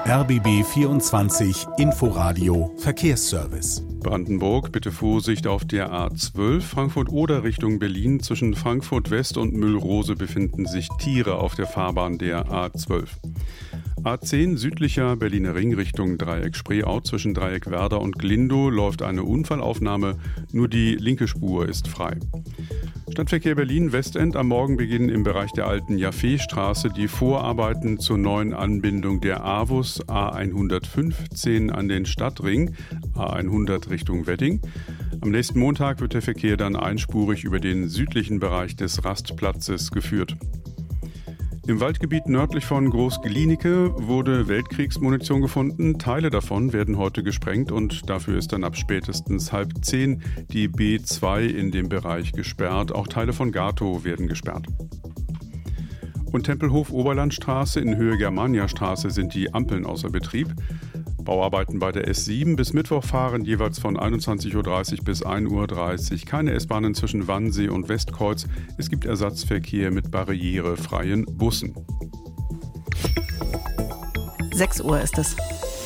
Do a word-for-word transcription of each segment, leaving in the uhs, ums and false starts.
R B B vierundzwanzig Inforadio Verkehrsservice. Brandenburg, bitte Vorsicht auf der A zwölf. Frankfurt-Oder Richtung Berlin. Zwischen Frankfurt West und Müllrose befinden sich Tiere auf der Fahrbahn der A zwölf. A zehn südlicher Berliner Ring Richtung Dreieck Spreeau. Zwischen Dreieck Werder und Glindow läuft eine Unfallaufnahme. Nur die linke Spur ist frei. Stadtverkehr Berlin Westend am Morgenbeginn im Bereich der alten Jaffe-Straße die Vorarbeiten zur neuen Anbindung der AWUS A hundertfünfzehn an den Stadtring, A hundert Richtung Wedding. Am nächsten Montag wird der Verkehr dann einspurig über den südlichen Bereich des Rastplatzes geführt. Im Waldgebiet nördlich von Groß-Glienicke wurde Weltkriegsmunition gefunden. Teile davon werden heute gesprengt und dafür ist dann ab spätestens halb zehn die B zwei in dem Bereich gesperrt. Auch Teile von Gatow werden gesperrt. Und Tempelhof-Oberlandstraße in Höhe Germaniastraße sind die Ampeln außer Betrieb. Bauarbeiten bei der S sieben bis Mittwoch fahren jeweils von einundzwanzig Uhr dreißig bis ein Uhr dreißig. Keine S-Bahnen zwischen Wannsee und Westkreuz. Es gibt Ersatzverkehr mit barrierefreien Bussen. sechs Uhr ist es.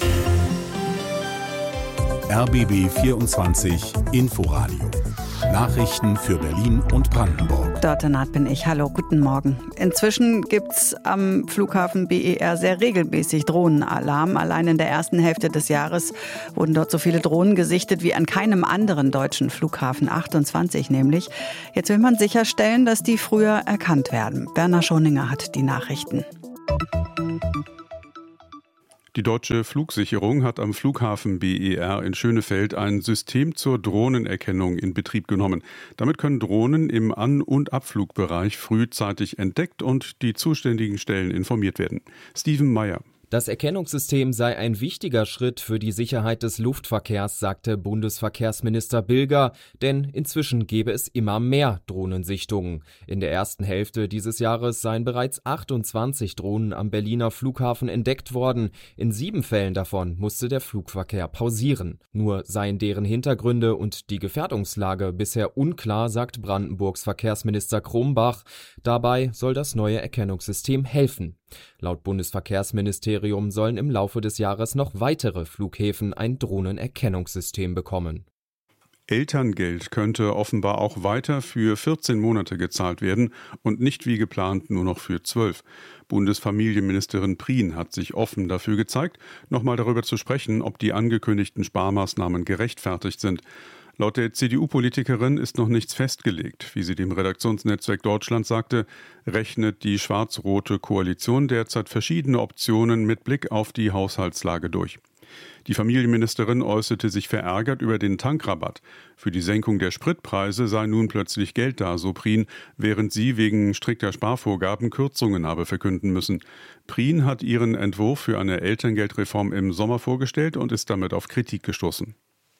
R B B vierundzwanzig Inforadio. Nachrichten für Berlin und Brandenburg. Dort Naht bin ich. Hallo, guten Morgen. Inzwischen gibt's am Flughafen B E R sehr regelmäßig Drohnenalarm. Allein in der ersten Hälfte des Jahres wurden dort so viele Drohnen gesichtet wie an keinem anderen deutschen Flughafen, achtundzwanzig nämlich. Jetzt will man sicherstellen, dass die früher erkannt werden. Werner Schoninger hat die Nachrichten. Die Deutsche Flugsicherung hat am Flughafen B E R in Schönefeld ein System zur Drohnenerkennung in Betrieb genommen. Damit können Drohnen im An- und Abflugbereich frühzeitig entdeckt und die zuständigen Stellen informiert werden. Steven Meyer. Das Erkennungssystem sei ein wichtiger Schritt für die Sicherheit des Luftverkehrs, sagte Bundesverkehrsminister Bilger, denn inzwischen gebe es immer mehr Drohnensichtungen. In der ersten Hälfte dieses Jahres seien bereits achtundzwanzig Drohnen am Berliner Flughafen entdeckt worden. In sieben Fällen davon musste der Flugverkehr pausieren. Nur seien deren Hintergründe und die Gefährdungslage bisher unklar, sagt Brandenburgs Verkehrsminister Krombach. Dabei soll das neue Erkennungssystem helfen. Laut Bundesverkehrsministerium sollen im Laufe des Jahres noch weitere Flughäfen ein Drohnenerkennungssystem bekommen. Elterngeld könnte offenbar auch weiter für vierzehn Monate gezahlt werden und nicht wie geplant nur noch für zwölf. Bundesfamilienministerin Prien hat sich offen dafür gezeigt, nochmal darüber zu sprechen, ob die angekündigten Sparmaßnahmen gerechtfertigt sind. Laut der C D U-Politikerin ist noch nichts festgelegt. Wie sie dem Redaktionsnetzwerk Deutschland sagte, rechnet die schwarz-rote Koalition derzeit verschiedene Optionen mit Blick auf die Haushaltslage durch. Die Familienministerin äußerte sich verärgert über den Tankrabatt. Für die Senkung der Spritpreise sei nun plötzlich Geld da, so Prien, während sie wegen strikter Sparvorgaben Kürzungen habe verkünden müssen. Prien hat ihren Entwurf für eine Elterngeldreform im Sommer vorgestellt und ist damit auf Kritik gestoßen.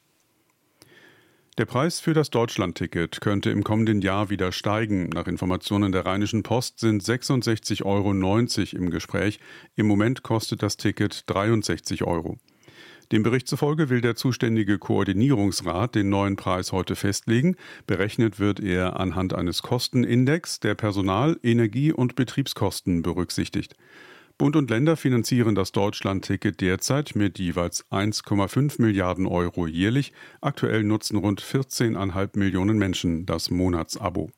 Der Preis für das Deutschlandticket könnte im kommenden Jahr wieder steigen. Nach Informationen der Rheinischen Post sind sechsundsechzig Euro neunzig im Gespräch. Im Moment kostet das Ticket dreiundsechzig Euro. Dem Bericht zufolge will der zuständige Koordinierungsrat den neuen Preis heute festlegen. Berechnet wird er anhand eines Kostenindex, der Personal-, Energie- und Betriebskosten berücksichtigt. Bund und Länder finanzieren das Deutschlandticket derzeit mit jeweils eins Komma fünf Milliarden Euro jährlich. Aktuell nutzen rund vierzehn Komma fünf Millionen Menschen das Monatsabo.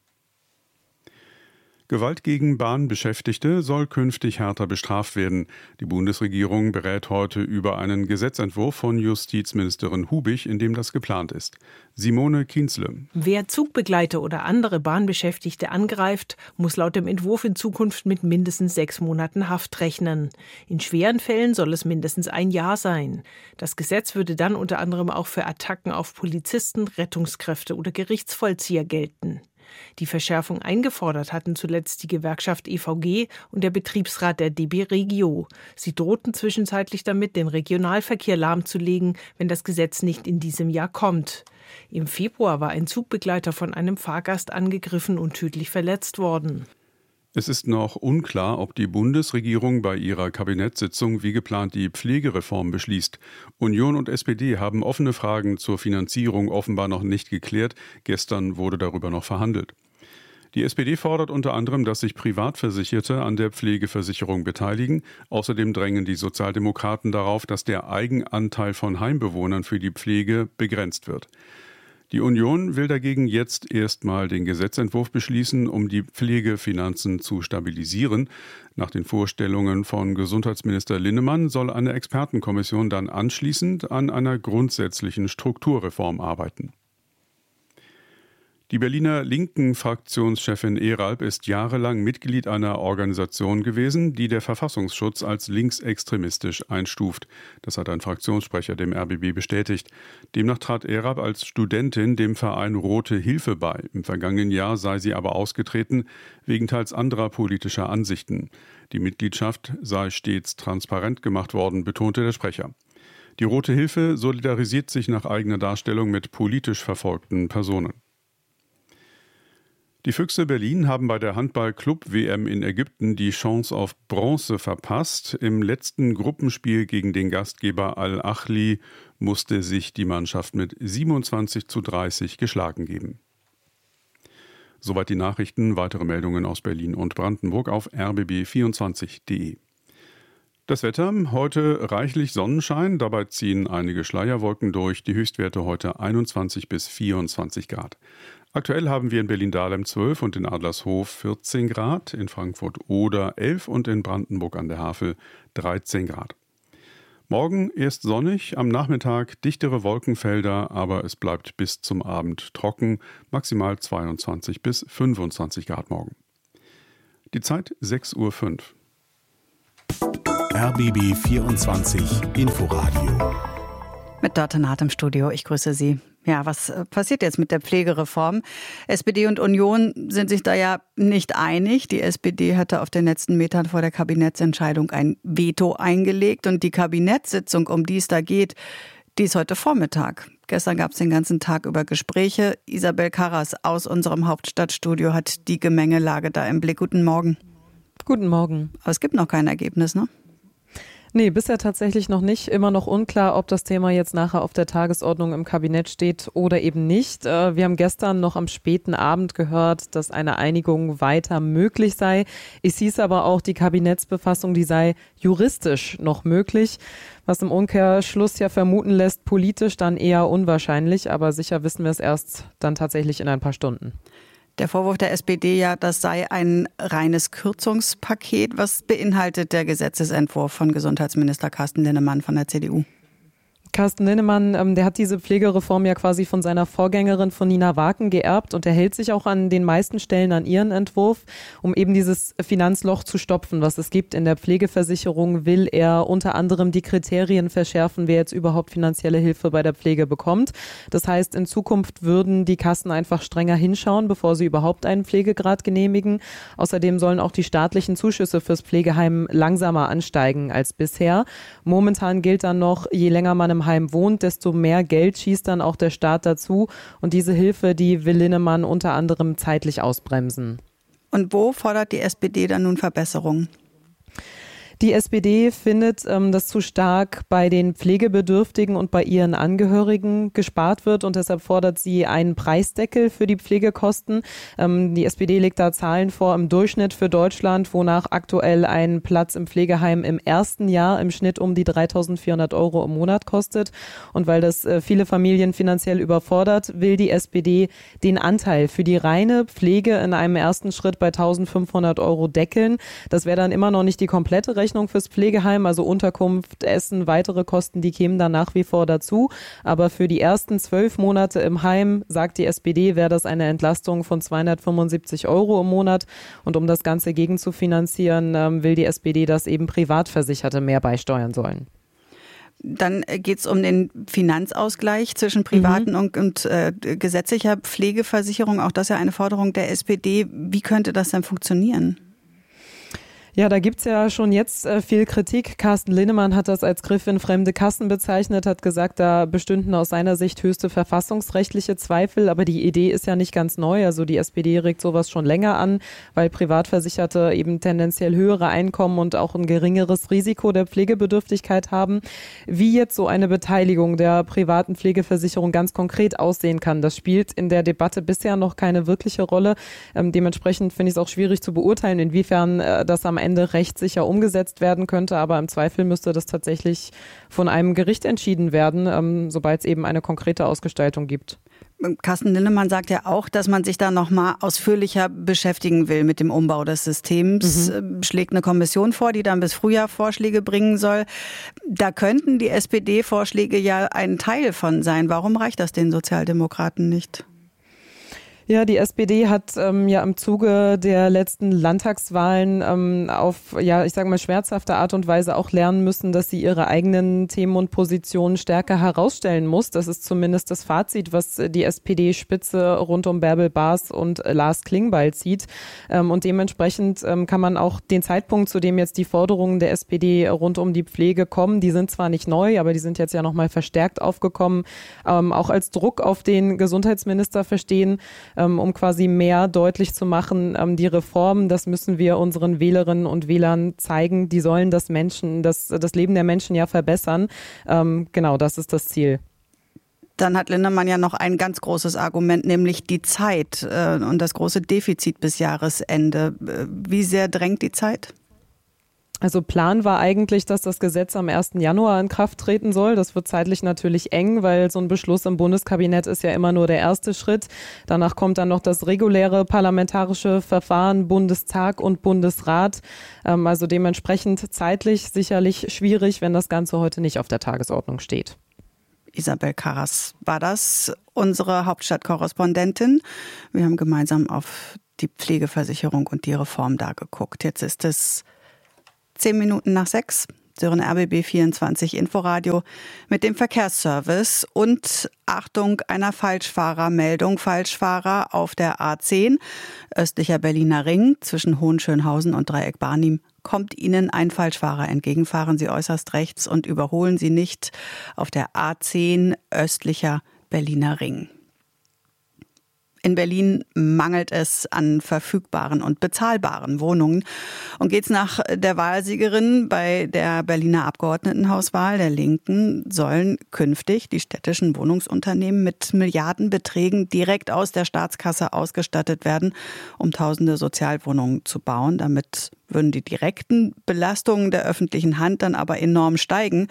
Gewalt gegen Bahnbeschäftigte soll künftig härter bestraft werden. Die Bundesregierung berät heute über einen Gesetzentwurf von Justizministerin Hubich, in dem das geplant ist. Simone Kienzle. Wer Zugbegleiter oder andere Bahnbeschäftigte angreift, muss laut dem Entwurf in Zukunft mit mindestens sechs Monaten Haft rechnen. In schweren Fällen soll es mindestens ein Jahr sein. Das Gesetz würde dann unter anderem auch für Attacken auf Polizisten, Rettungskräfte oder Gerichtsvollzieher gelten. Die Verschärfung eingefordert hatten zuletzt die Gewerkschaft E V G und der Betriebsrat der D B Regio. Sie drohten zwischenzeitlich damit, den Regionalverkehr lahmzulegen, wenn das Gesetz nicht in diesem Jahr kommt. Im Februar war ein Zugbegleiter von einem Fahrgast angegriffen und tödlich verletzt worden. Es ist noch unklar, ob die Bundesregierung bei ihrer Kabinettssitzung wie geplant die Pflegereform beschließt. Union und S P D haben offene Fragen zur Finanzierung offenbar noch nicht geklärt. Gestern wurde darüber noch verhandelt. Die S P D fordert unter anderem, dass sich Privatversicherte an der Pflegeversicherung beteiligen. Außerdem drängen die Sozialdemokraten darauf, dass der Eigenanteil von Heimbewohnern für die Pflege begrenzt wird. Die Union will dagegen jetzt erstmal den Gesetzentwurf beschließen, um die Pflegefinanzen zu stabilisieren. Nach den Vorstellungen von Gesundheitsminister Linnemann soll eine Expertenkommission dann anschließend an einer grundsätzlichen Strukturreform arbeiten. Die Berliner Linken-Fraktionschefin Eralb ist jahrelang Mitglied einer Organisation gewesen, die der Verfassungsschutz als linksextremistisch einstuft. Das hat ein Fraktionssprecher dem R B B bestätigt. Demnach trat Eralb als Studentin dem Verein Rote Hilfe bei. Im vergangenen Jahr sei sie aber ausgetreten, wegen teils anderer politischer Ansichten. Die Mitgliedschaft sei stets transparent gemacht worden, betonte der Sprecher. Die Rote Hilfe solidarisiert sich nach eigener Darstellung mit politisch verfolgten Personen. Die Füchse Berlin haben bei der Handball-Club-W M in Ägypten die Chance auf Bronze verpasst. Im letzten Gruppenspiel gegen den Gastgeber Al-Ahli musste sich die Mannschaft mit siebenundzwanzig zu dreißig geschlagen geben. Soweit die Nachrichten. Weitere Meldungen aus Berlin und Brandenburg auf r b b vierundzwanzig punkt d e. Das Wetter, heute reichlich Sonnenschein, dabei ziehen einige Schleierwolken durch, die Höchstwerte heute einundzwanzig bis vierundzwanzig Grad. Aktuell haben wir in Berlin-Dahlem zwölf und in Adlershof vierzehn Grad, in Frankfurt-Oder elf und in Brandenburg an der Havel dreizehn Grad. Morgen erst sonnig, am Nachmittag dichtere Wolkenfelder, aber es bleibt bis zum Abend trocken, maximal zweiundzwanzig bis fünfundzwanzig Grad morgen. Die Zeit sechs Uhr fünf. R B B vierundzwanzig Inforadio. Mit Dörte Naht im Studio, ich grüße Sie. Ja, was passiert jetzt mit der Pflegereform? S P D und Union sind sich da ja nicht einig. Die S P D hatte auf den letzten Metern vor der Kabinettsentscheidung ein Veto eingelegt. Und die Kabinettssitzung, um die es da geht, die ist heute Vormittag. Gestern gab es den ganzen Tag über Gespräche. Isabel Karras aus unserem Hauptstadtstudio hat die Gemengelage da im Blick. Guten Morgen. Guten Morgen. Aber es gibt noch kein Ergebnis, ne? Nee, bisher tatsächlich noch nicht. Immer noch unklar, ob das Thema jetzt nachher auf der Tagesordnung im Kabinett steht oder eben nicht. Wir haben gestern noch am späten Abend gehört, dass eine Einigung weiter möglich sei. Es hieß aber auch, die Kabinettsbefassung, die sei juristisch noch möglich, was im Umkehrschluss ja vermuten lässt, politisch dann eher unwahrscheinlich. Aber sicher wissen wir es erst dann tatsächlich in ein paar Stunden. Der Vorwurf der S P D ja, das sei ein reines Kürzungspaket. Was beinhaltet der Gesetzesentwurf von Gesundheitsminister Carsten Linnemann von der C D U? Carsten Linnemann, ähm, der hat diese Pflegereform ja quasi von seiner Vorgängerin von Nina Waken geerbt und er hält sich auch an den meisten Stellen an ihren Entwurf, um eben dieses Finanzloch zu stopfen, was es gibt. In der Pflegeversicherung will er unter anderem die Kriterien verschärfen, wer jetzt überhaupt finanzielle Hilfe bei der Pflege bekommt. Das heißt, in Zukunft würden die Kassen einfach strenger hinschauen, bevor sie überhaupt einen Pflegegrad genehmigen. Außerdem sollen auch die staatlichen Zuschüsse fürs Pflegeheim langsamer ansteigen als bisher. Momentan gilt dann noch, je länger man im Heim wohnt, desto mehr Geld schießt dann auch der Staat dazu. Und diese Hilfe, die will Linnemann unter anderem zeitlich ausbremsen. Und wo fordert die S P D dann nun Verbesserungen? Die S P D findet, dass zu stark bei den Pflegebedürftigen und bei ihren Angehörigen gespart wird und deshalb fordert sie einen Preisdeckel für die Pflegekosten. Die S P D legt da Zahlen vor im Durchschnitt für Deutschland, wonach aktuell ein Platz im Pflegeheim im ersten Jahr im Schnitt um die dreitausendvierhundert Euro im Monat kostet. Und weil das viele Familien finanziell überfordert, will die S P D den Anteil für die reine Pflege in einem ersten Schritt bei eintausendfünfhundert Euro deckeln. Das wäre dann immer noch nicht die komplette Rechnung fürs Pflegeheim, also Unterkunft, Essen, weitere Kosten, die kämen dann nach wie vor dazu. Aber für die ersten zwölf Monate im Heim, sagt die S P D, wäre das eine Entlastung von zweihundertfünfundsiebzig Euro im Monat. Und um das Ganze gegenzufinanzieren, ähm, will die S P D, dass eben Privatversicherte mehr beisteuern sollen. Dann geht es um den Finanzausgleich zwischen privaten mhm. und, und äh, gesetzlicher Pflegeversicherung. Auch das ist ja eine Forderung der S P D. Wie könnte das denn funktionieren? Ja, da gibt's ja schon jetzt äh, viel Kritik. Carsten Linnemann hat das als Griff in fremde Kassen bezeichnet, hat gesagt, da bestünden aus seiner Sicht höchste verfassungsrechtliche Zweifel. Aber die Idee ist ja nicht ganz neu. Also die S P D regt sowas schon länger an, weil Privatversicherte eben tendenziell höhere Einkommen und auch ein geringeres Risiko der Pflegebedürftigkeit haben. Wie jetzt so eine Beteiligung der privaten Pflegeversicherung ganz konkret aussehen kann, das spielt in der Debatte bisher noch keine wirkliche Rolle. Ähm, dementsprechend finde ich es auch schwierig zu beurteilen, inwiefern äh, das am Ende rechtssicher umgesetzt werden könnte, aber im Zweifel müsste das tatsächlich von einem Gericht entschieden werden, ähm, sobald es eben eine konkrete Ausgestaltung gibt. Carsten Linnemann sagt ja auch, dass man sich da noch mal ausführlicher beschäftigen will mit dem Umbau des Systems. Mhm. Schlägt eine Kommission vor, die dann bis Frühjahr Vorschläge bringen soll. Da könnten die S P D-Vorschläge ja ein Teil von sein. Warum reicht das den Sozialdemokraten nicht? Ja, die S P D hat ähm, ja im Zuge der letzten Landtagswahlen ähm, auf, ja, ich sage mal, schmerzhafte Art und Weise auch lernen müssen, dass sie ihre eigenen Themen und Positionen stärker herausstellen muss. Das ist zumindest das Fazit, was die S P D-Spitze rund um Bärbel Baas und Lars Klingbeil zieht. Ähm, und dementsprechend ähm, kann man auch den Zeitpunkt, zu dem jetzt die Forderungen der S P D rund um die Pflege kommen, die sind zwar nicht neu, aber die sind jetzt ja nochmal verstärkt aufgekommen, ähm, auch als Druck auf den Gesundheitsminister verstehen, um quasi mehr deutlich zu machen, die Reformen, das müssen wir unseren Wählerinnen und Wählern zeigen, die sollen das Menschen, das, das Leben der Menschen ja verbessern. Genau, das ist das Ziel. Dann hat Linnemann ja noch ein ganz großes Argument, nämlich die Zeit und das große Defizit bis Jahresende. Wie sehr drängt die Zeit? Also Plan war eigentlich, dass das Gesetz am ersten Januar in Kraft treten soll. Das wird zeitlich natürlich eng, weil so ein Beschluss im Bundeskabinett ist ja immer nur der erste Schritt. Danach kommt dann noch das reguläre parlamentarische Verfahren, Bundestag und Bundesrat. Also dementsprechend zeitlich sicherlich schwierig, wenn das Ganze heute nicht auf der Tagesordnung steht. Isabel Karras war das, unsere Hauptstadtkorrespondentin. Wir haben gemeinsam auf die Pflegeversicherung und die Reform da geguckt. Jetzt ist es Zehn Minuten nach sechs, Sören R B B vierundzwanzig Inforadio mit dem Verkehrsservice und Achtung einer Falschfahrermeldung. Falschfahrer auf der A zehn, östlicher Berliner Ring, zwischen Hohenschönhausen und Dreieck Barnim. Kommt Ihnen ein Falschfahrer entgegen, fahren Sie äußerst rechts und überholen Sie nicht auf der A zehn, östlicher Berliner Ring. In Berlin mangelt es an verfügbaren und bezahlbaren Wohnungen. Und geht's nach der Wahlsiegerin bei der Berliner Abgeordnetenhauswahl der Linken, sollen künftig die städtischen Wohnungsunternehmen mit Milliardenbeträgen direkt aus der Staatskasse ausgestattet werden, um tausende Sozialwohnungen zu bauen. Damit würden die direkten Belastungen der öffentlichen Hand dann aber enorm steigen.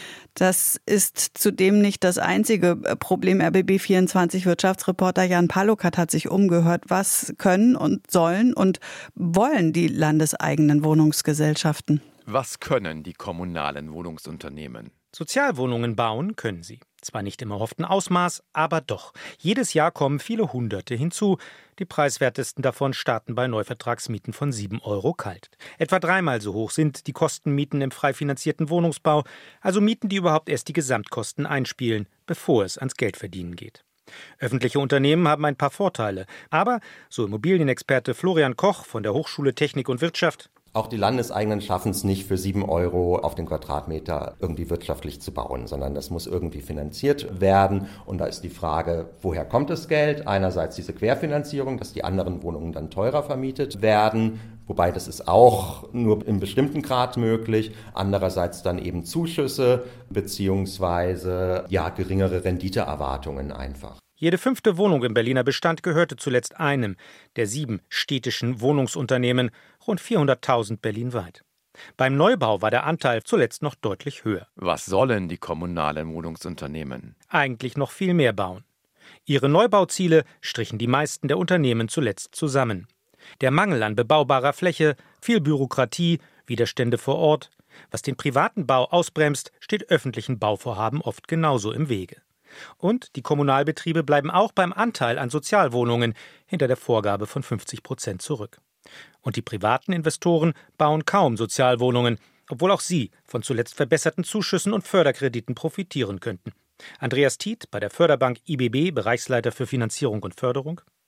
Das ist zudem nicht das einzige Problem. R B B vierundzwanzig Wirtschaftsreporter Jan Palukat hat sich umgehört. Was können und sollen und wollen die landeseigenen Wohnungsgesellschaften? Was können die kommunalen Wohnungsunternehmen? Sozialwohnungen bauen können sie. Zwar nicht im erhofften Ausmaß, aber doch. Jedes Jahr kommen viele Hunderte hinzu. Die preiswertesten davon starten bei Neuvertragsmieten von sieben Euro kalt. Etwa dreimal so hoch sind die Kostenmieten im frei finanzierten Wohnungsbau, also Mieten, die überhaupt erst die Gesamtkosten einspielen, bevor es ans Geldverdienen geht. Öffentliche Unternehmen haben ein paar Vorteile, aber, so Immobilienexperte Florian Koch von der Hochschule Technik und Wirtschaft, auch die Landeseigenen schaffen es nicht, für sieben Euro auf den Quadratmeter irgendwie wirtschaftlich zu bauen, sondern das muss irgendwie finanziert werden. Und da ist die Frage, woher kommt das Geld? Einerseits diese Querfinanzierung, dass die anderen Wohnungen dann teurer vermietet werden, wobei das ist auch nur in bestimmten Grad möglich. Andererseits dann eben Zuschüsse beziehungsweise ja geringere Renditeerwartungen einfach. Jede fünfte Wohnung im Berliner Bestand gehörte zuletzt einem der sieben städtischen Wohnungsunternehmen, rund vierhunderttausend berlinweit. Beim Neubau war der Anteil zuletzt noch deutlich höher. Was sollen die kommunalen Wohnungsunternehmen? Eigentlich noch viel mehr bauen. Ihre Neubauziele strichen die meisten der Unternehmen zuletzt zusammen. Der Mangel an bebaubarer Fläche, viel Bürokratie, Widerstände vor Ort. Was den privaten Bau ausbremst, steht öffentlichen Bauvorhaben oft genauso im Wege. Und die Kommunalbetriebe bleiben auch beim Anteil an Sozialwohnungen hinter der Vorgabe von fünfzig Prozent zurück. Und die privaten Investoren bauen kaum Sozialwohnungen, obwohl auch sie von zuletzt verbesserten Zuschüssen und Förderkrediten profitieren könnten. Andreas Tiet bei der Förderbank I B B, Bereichsleiter für Finanzierung und Förderung.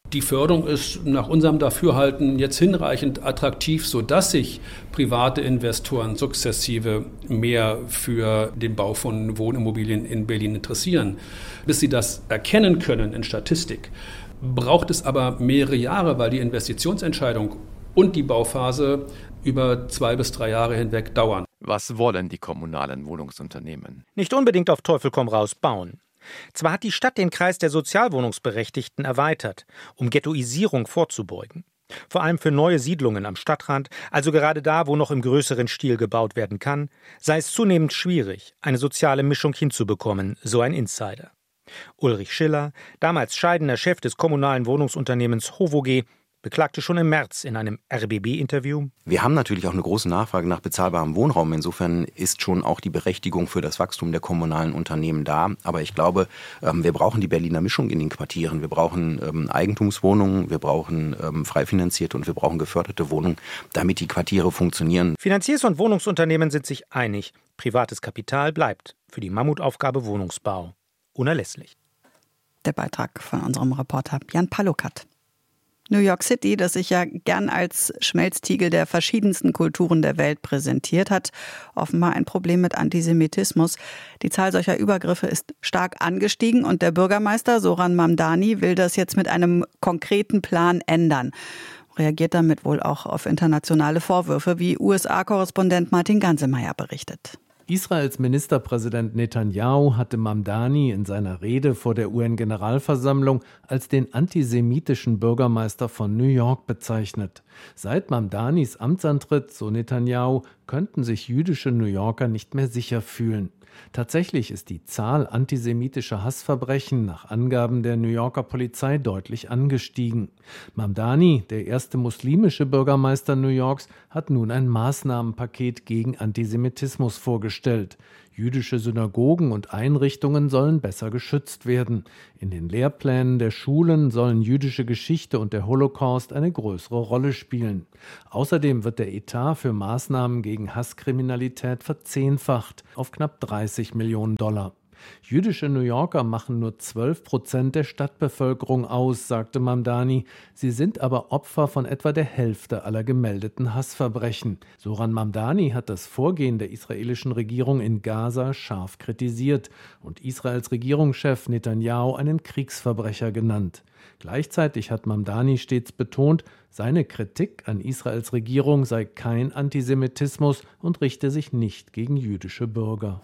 Die Förderung ist nach unserem Dafürhalten jetzt hinreichend attraktiv, sodass sich private Investoren sukzessive mehr für den Bau von Wohnimmobilien in Berlin interessieren. Bis sie das erkennen können in Statistik, braucht es aber mehrere Jahre, weil die Investitionsentscheidung und die Bauphase über zwei bis drei Jahre hinweg dauern. Was wollen die kommunalen Wohnungsunternehmen? Nicht unbedingt auf Teufel komm raus bauen. Zwar hat die Stadt den Kreis der Sozialwohnungsberechtigten erweitert, um Ghettoisierung vorzubeugen. Vor allem für neue Siedlungen am Stadtrand, also gerade da, wo noch im größeren Stil gebaut werden kann, sei es zunehmend schwierig, eine soziale Mischung hinzubekommen, so ein Insider. Ulrich Schiller, damals scheidender Chef des kommunalen Wohnungsunternehmens HOVOG, beklagte schon im März in einem R B B-Interview: Wir haben natürlich auch eine große Nachfrage nach bezahlbarem Wohnraum. Insofern ist schon auch die Berechtigung für das Wachstum der kommunalen Unternehmen da. Aber ich glaube, wir brauchen die Berliner Mischung in den Quartieren. Wir brauchen Eigentumswohnungen, wir brauchen frei finanzierte und wir brauchen geförderte Wohnungen, damit die Quartiere funktionieren. Finanziers- und Wohnungsunternehmen sind sich einig. Privates Kapital bleibt für die Mammutaufgabe Wohnungsbau unerlässlich. Der Beitrag von unserem Reporter Jan Palukat. New York City, das sich ja gern als Schmelztiegel der verschiedensten Kulturen der Welt präsentiert, hat offenbar ein Problem mit Antisemitismus. Die Zahl solcher Übergriffe ist stark angestiegen und der Bürgermeister Zoran Mamdani will das jetzt mit einem konkreten Plan ändern. Reagiert damit wohl auch auf internationale Vorwürfe, wie U S A-Korrespondent Martin Ganselmeier berichtet. Israels Ministerpräsident Netanyahu hatte Mamdani in seiner Rede vor der U N-Generalversammlung als den antisemitischen Bürgermeister von New York bezeichnet. Seit Mamdanis Amtsantritt, so Netanyahu, könnten sich jüdische New Yorker nicht mehr sicher fühlen. Tatsächlich ist die Zahl antisemitischer Hassverbrechen nach Angaben der New Yorker Polizei deutlich angestiegen. Mamdani, der erste muslimische Bürgermeister New Yorks, hat nun ein Maßnahmenpaket gegen Antisemitismus vorgestellt. Jüdische Synagogen und Einrichtungen sollen besser geschützt werden. In den Lehrplänen der Schulen sollen jüdische Geschichte und der Holocaust eine größere Rolle spielen. Außerdem wird der Etat für Maßnahmen gegen Hasskriminalität verzehnfacht auf knapp dreißig Millionen Dollar. Jüdische New Yorker machen nur zwölf Prozent der Stadtbevölkerung aus, sagte Mamdani. Sie sind aber Opfer von etwa der Hälfte aller gemeldeten Hassverbrechen. Zoran Mamdani hat das Vorgehen der israelischen Regierung in Gaza scharf kritisiert und Israels Regierungschef Netanyahu einen Kriegsverbrecher genannt. Gleichzeitig hat Mamdani stets betont, seine Kritik an Israels Regierung sei kein Antisemitismus und richte sich nicht gegen jüdische Bürger.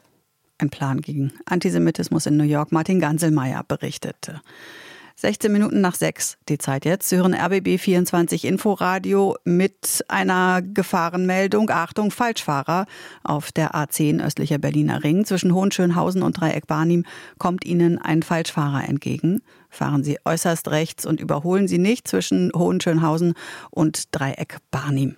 Ein Plan gegen Antisemitismus in New York. Martin Ganselmeier berichtete. sechzehn Minuten nach sechs, die Zeit jetzt. Sie hören R B B vierundzwanzig Inforadio mit einer Gefahrenmeldung. Achtung, Falschfahrer. Auf der A zehn östlicher Berliner Ring zwischen Hohenschönhausen und Dreieck Barnim kommt Ihnen ein Falschfahrer entgegen. Fahren Sie äußerst rechts und überholen Sie nicht zwischen Hohenschönhausen und Dreieck Barnim.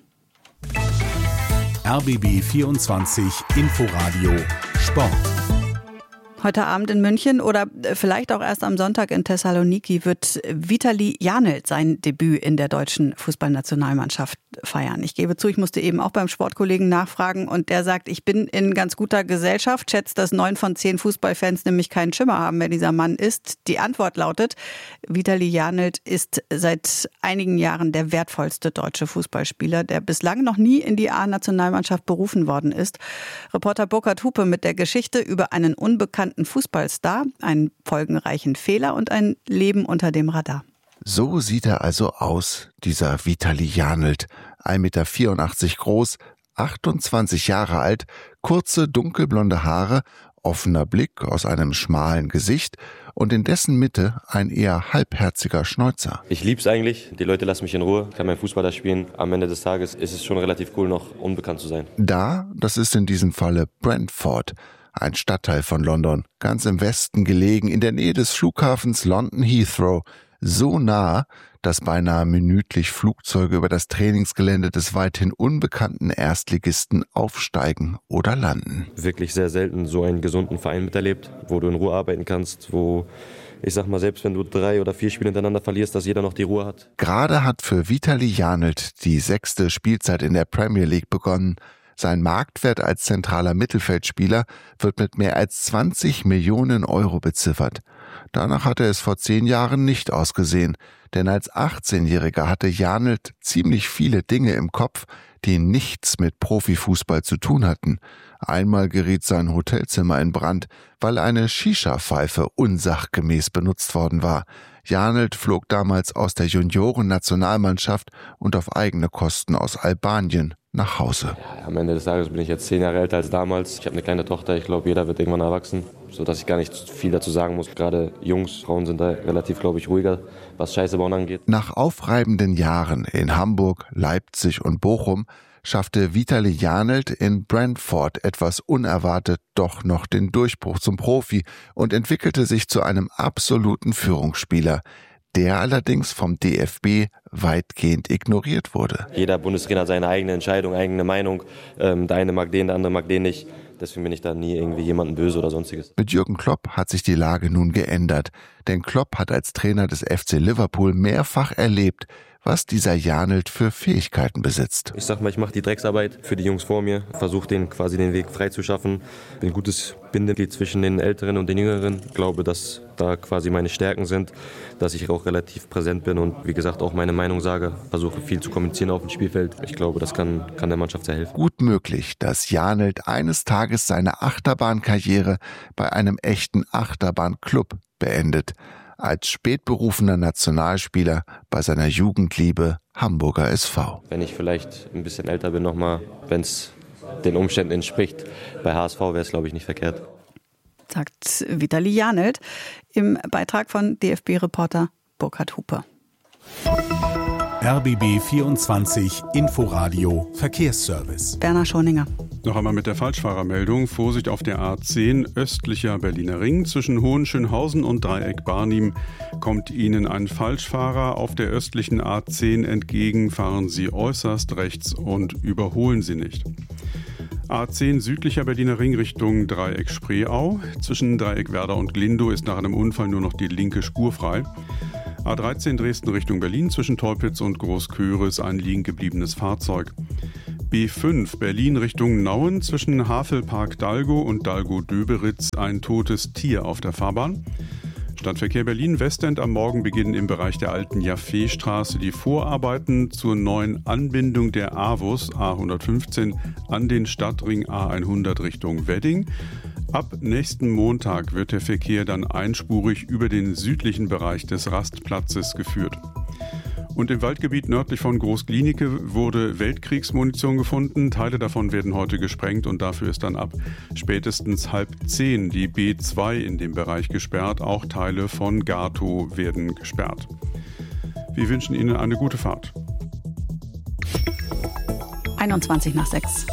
R B B vierundzwanzig Inforadio Sport. Heute Abend in München oder vielleicht auch erst am Sonntag in Thessaloniki wird Vitali Janelt sein Debüt in der deutschen Fußballnationalmannschaft feiern. Ich gebe zu, ich musste eben auch beim Sportkollegen nachfragen und der sagt, ich bin in ganz guter Gesellschaft, schätzt, dass neun von zehn Fußballfans nämlich keinen Schimmer haben, wer dieser Mann ist. Die Antwort lautet, Vitali Janelt ist seit einigen Jahren der wertvollste deutsche Fußballspieler, der bislang noch nie in die A-Nationalmannschaft berufen worden ist. Reporter Burkhard Hupe mit der Geschichte über einen unbekannten Fußballstar, einen folgenreichen Fehler und ein Leben unter dem Radar. So sieht er also aus, dieser Vitali Janelt. ein Meter vierundachtzig groß, achtundzwanzig Jahre alt, kurze dunkelblonde Haare, offener Blick aus einem schmalen Gesicht und in dessen Mitte ein eher halbherziger Schnäuzer. Ich lieb's eigentlich, die Leute lassen mich in Ruhe, ich kann meinen Fußball da spielen. Am Ende des Tages ist es schon relativ cool, noch unbekannt zu sein. Da, das ist in diesem Falle Brentford, ein Stadtteil von London, ganz im Westen gelegen, in der Nähe des Flughafens London Heathrow. So nah, dass beinahe minütlich Flugzeuge über das Trainingsgelände des weithin unbekannten Erstligisten aufsteigen oder landen. Wirklich sehr selten so einen gesunden Verein miterlebt, wo du in Ruhe arbeiten kannst, wo, ich sag mal, selbst wenn du drei oder vier Spiele hintereinander verlierst, dass jeder noch die Ruhe hat. Gerade hat für Vitali Janelt die sechste Spielzeit in der Premier League begonnen. Sein Marktwert als zentraler Mittelfeldspieler wird mit mehr als zwanzig Millionen Euro beziffert. Danach hatte es vor zehn Jahren nicht ausgesehen, denn als achtzehnjähriger hatte Janelt ziemlich viele Dinge im Kopf, die nichts mit Profifußball zu tun hatten. Einmal geriet sein Hotelzimmer in Brand, weil eine Shisha-Pfeife unsachgemäß benutzt worden war. Janelt flog damals aus der Junioren-Nationalmannschaft und auf eigene Kosten aus Albanien nach Hause. Ja, am Ende des Tages bin ich jetzt zehn Jahre älter als damals. Ich habe eine kleine Tochter, ich glaube, jeder wird irgendwann erwachsen, sodass ich gar nicht viel dazu sagen muss. Gerade Jungs, Frauen sind da relativ, glaube ich, ruhiger, was Scheiße bauen angeht. Nach aufreibenden Jahren in Hamburg, Leipzig und Bochum schaffte Vitaly Janelt in Brentford etwas unerwartet doch noch den Durchbruch zum Profi und entwickelte sich zu einem absoluten Führungsspieler, der allerdings vom D F B weitgehend ignoriert wurde. Jeder Bundestrainer hat seine eigene Entscheidung, eigene Meinung. Ähm, der eine mag den, der andere mag den nicht. Deswegen bin ich da nie irgendwie jemanden böse oder sonstiges. Mit Jürgen Klopp hat sich die Lage nun geändert, denn Klopp hat als Trainer des F C Liverpool mehrfach erlebt, was dieser Janelt für Fähigkeiten besitzt. Ich sag mal, ich mache die Drecksarbeit für die Jungs vor mir, versuche denen quasi den Weg frei zu schaffen. Bin ein gutes Bindeglied zwischen den Älteren und den Jüngeren. Ich glaube, dass da quasi meine Stärken sind, dass ich auch relativ präsent bin und wie gesagt auch meine Meinung sage. Versuche viel zu kommunizieren auf dem Spielfeld. Ich glaube, das kann, kann der Mannschaft sehr helfen. Gut möglich, dass Janelt eines Tages seine Achterbahnkarriere bei einem echten Achterbahnclub beendet. Als spätberufener Nationalspieler bei seiner Jugendliebe Hamburger S V. Wenn ich vielleicht ein bisschen älter bin nochmal, wenn es den Umständen entspricht, bei H S V wäre es, glaube ich, nicht verkehrt. Sagt Vitaly Janelt im Beitrag von D F B-Reporter Burkhard Hupe. R B B vierundzwanzig Inforadio Verkehrsservice. Werner Schoninger. Noch einmal mit der Falschfahrermeldung. Vorsicht auf der A zehn, östlicher Berliner Ring. Zwischen Hohenschönhausen und Dreieck Barnim kommt Ihnen ein Falschfahrer auf der östlichen A zehn entgegen. Fahren Sie äußerst rechts und überholen Sie nicht. A zehn, südlicher Berliner Ring Richtung Dreieck Spreeau. Zwischen Dreieck Werder und Glindow ist nach einem Unfall nur noch die linke Spur frei. A dreizehn, Dresden Richtung Berlin. Zwischen Teupitz und Großköris ein liegen gebliebenes Fahrzeug. B fünf, Berlin Richtung Nauen, zwischen Havelpark-Dalgo und Dalgo-Döberitz ein totes Tier auf der Fahrbahn. Stadtverkehr Berlin-Westend am Morgen beginnen im Bereich der alten Jaffe-Straße die Vorarbeiten zur neuen Anbindung der AWUS A hundertfünfzehn an den Stadtring A hundert Richtung Wedding. Ab nächsten Montag wird der Verkehr dann einspurig über den südlichen Bereich des Rastplatzes geführt. Und im Waldgebiet nördlich von Groß-Glienicke wurde Weltkriegsmunition gefunden. Teile davon werden heute gesprengt und dafür ist dann ab spätestens halb zehn die B zwei in dem Bereich gesperrt. Auch Teile von Gatow werden gesperrt. Wir wünschen Ihnen eine gute Fahrt. einundzwanzig nach sechs.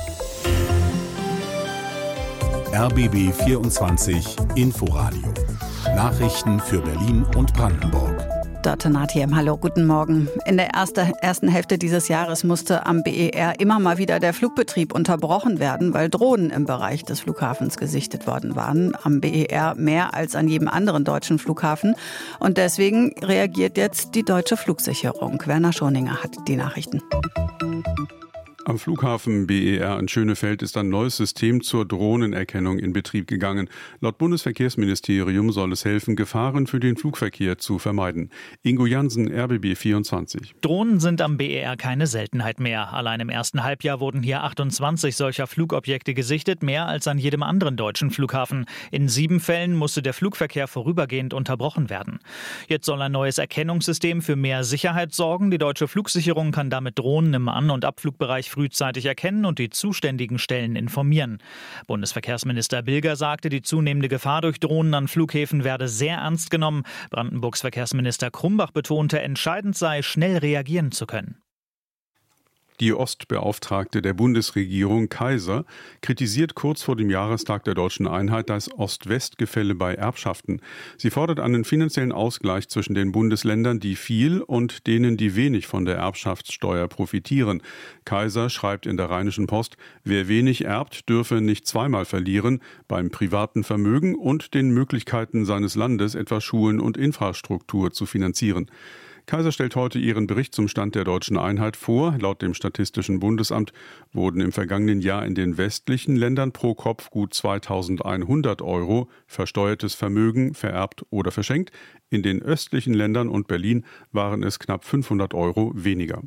R B B vierundzwanzig Inforadio. Nachrichten für Berlin und Brandenburg. Dörte Natiem, hallo, guten Morgen. In der erste, ersten Hälfte dieses Jahres musste am B E R immer mal wieder der Flugbetrieb unterbrochen werden, weil Drohnen im Bereich des Flughafens gesichtet worden waren. Am B E R mehr als an jedem anderen deutschen Flughafen. Und deswegen reagiert jetzt die deutsche Flugsicherung. Werner Schoninger hat die Nachrichten. Am Flughafen B E R in Schönefeld ist ein neues System zur Drohnenerkennung in Betrieb gegangen. Laut Bundesverkehrsministerium soll es helfen, Gefahren für den Flugverkehr zu vermeiden. Ingo Jansen, R B B vierundzwanzig. Drohnen sind am B E R keine Seltenheit mehr. Allein im ersten Halbjahr wurden hier achtundzwanzig solcher Flugobjekte gesichtet, mehr als an jedem anderen deutschen Flughafen. In sieben Fällen musste der Flugverkehr vorübergehend unterbrochen werden. Jetzt soll ein neues Erkennungssystem für mehr Sicherheit sorgen. Die deutsche Flugsicherung kann damit Drohnen im An- und Abflugbereich frühzeitig erkennen und die zuständigen Stellen informieren. Bundesverkehrsminister Bilger sagte, die zunehmende Gefahr durch Drohnen an Flughäfen werde sehr ernst genommen. Brandenburgs Verkehrsminister Krumbach betonte, entscheidend sei, schnell reagieren zu können. Die Ostbeauftragte der Bundesregierung, Kaiser, kritisiert kurz vor dem Jahrestag der Deutschen Einheit das Ost-West-Gefälle bei Erbschaften. Sie fordert einen finanziellen Ausgleich zwischen den Bundesländern, die viel, und denen, die wenig von der Erbschaftssteuer profitieren. Kaiser schreibt in der Rheinischen Post, wer wenig erbt, dürfe nicht zweimal verlieren, beim privaten Vermögen und den Möglichkeiten seines Landes, etwa Schulen und Infrastruktur zu finanzieren. Kaiser stellt heute ihren Bericht zum Stand der deutschen Einheit vor. Laut dem Statistischen Bundesamt wurden im vergangenen Jahr in den westlichen Ländern pro Kopf gut zweitausendeinhundert Euro versteuertes Vermögen vererbt oder verschenkt. In den östlichen Ländern und Berlin waren es knapp fünfhundert Euro weniger.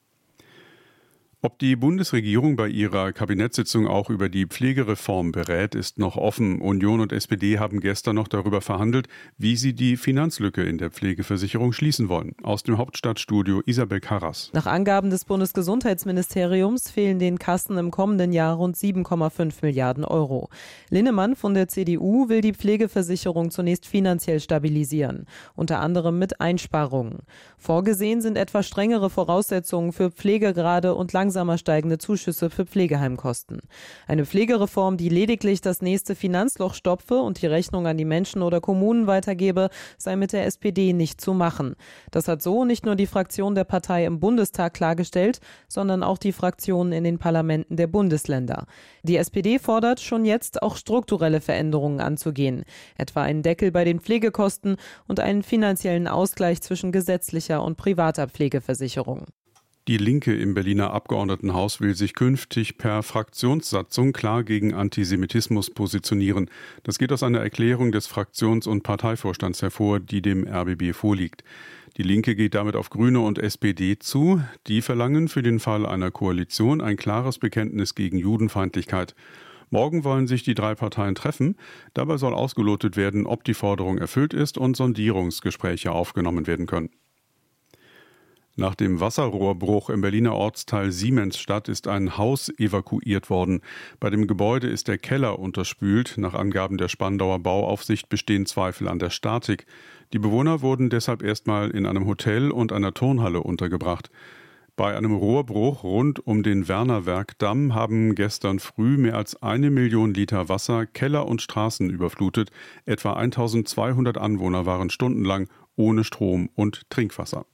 Ob die Bundesregierung bei ihrer Kabinettssitzung auch über die Pflegereform berät, ist noch offen. Union und S P D haben gestern noch darüber verhandelt, wie sie die Finanzlücke in der Pflegeversicherung schließen wollen. Aus dem Hauptstadtstudio Isabel Karras. Nach Angaben des Bundesgesundheitsministeriums fehlen den Kassen im kommenden Jahr rund sieben Komma fünf Milliarden Euro. Linnemann von der C D U will die Pflegeversicherung zunächst finanziell stabilisieren, unter anderem mit Einsparungen. Vorgesehen sind etwa strengere Voraussetzungen für Pflegegrade und langsamere steigende Zuschüsse für Pflegeheimkosten. Eine Pflegereform, die lediglich das nächste Finanzloch stopfe und die Rechnung an die Menschen oder Kommunen weitergebe, sei mit der S P D nicht zu machen. Das hat so nicht nur die Fraktion der Partei im Bundestag klargestellt, sondern auch die Fraktionen in den Parlamenten der Bundesländer. Die S P D fordert schon jetzt auch strukturelle Veränderungen anzugehen, etwa einen Deckel bei den Pflegekosten und einen finanziellen Ausgleich zwischen gesetzlicher und privater Pflegeversicherung. Die Linke im Berliner Abgeordnetenhaus will sich künftig per Fraktionssatzung klar gegen Antisemitismus positionieren. Das geht aus einer Erklärung des Fraktions- und Parteivorstands hervor, die dem R B B vorliegt. Die Linke geht damit auf Grüne und S P D zu. Die verlangen für den Fall einer Koalition ein klares Bekenntnis gegen Judenfeindlichkeit. Morgen wollen sich die drei Parteien treffen. Dabei soll ausgelotet werden, ob die Forderung erfüllt ist und Sondierungsgespräche aufgenommen werden können. Nach dem Wasserrohrbruch im Berliner Ortsteil Siemensstadt ist ein Haus evakuiert worden. Bei dem Gebäude ist der Keller unterspült. Nach Angaben der Spandauer Bauaufsicht bestehen Zweifel an der Statik. Die Bewohner wurden deshalb erstmal in einem Hotel und einer Turnhalle untergebracht. Bei einem Rohrbruch rund um den Wernerwerkdamm haben gestern früh mehr als eine Million Liter Wasser Keller und Straßen überflutet. Etwa eintausendzweihundert Anwohner waren stundenlang ohne Strom und Trinkwasser.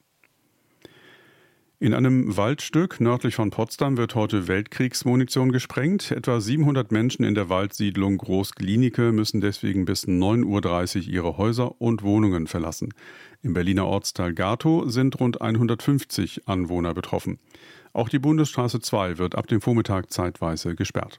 In einem Waldstück nördlich von Potsdam wird heute Weltkriegsmunition gesprengt. Etwa siebenhundert Menschen in der Waldsiedlung Groß-Glienicke müssen deswegen bis neun Uhr dreißig ihre Häuser und Wohnungen verlassen. Im Berliner Ortsteil Gatow sind rund hundertfünfzig Anwohner betroffen. Auch die Bundesstraße zwei wird ab dem Vormittag zeitweise gesperrt.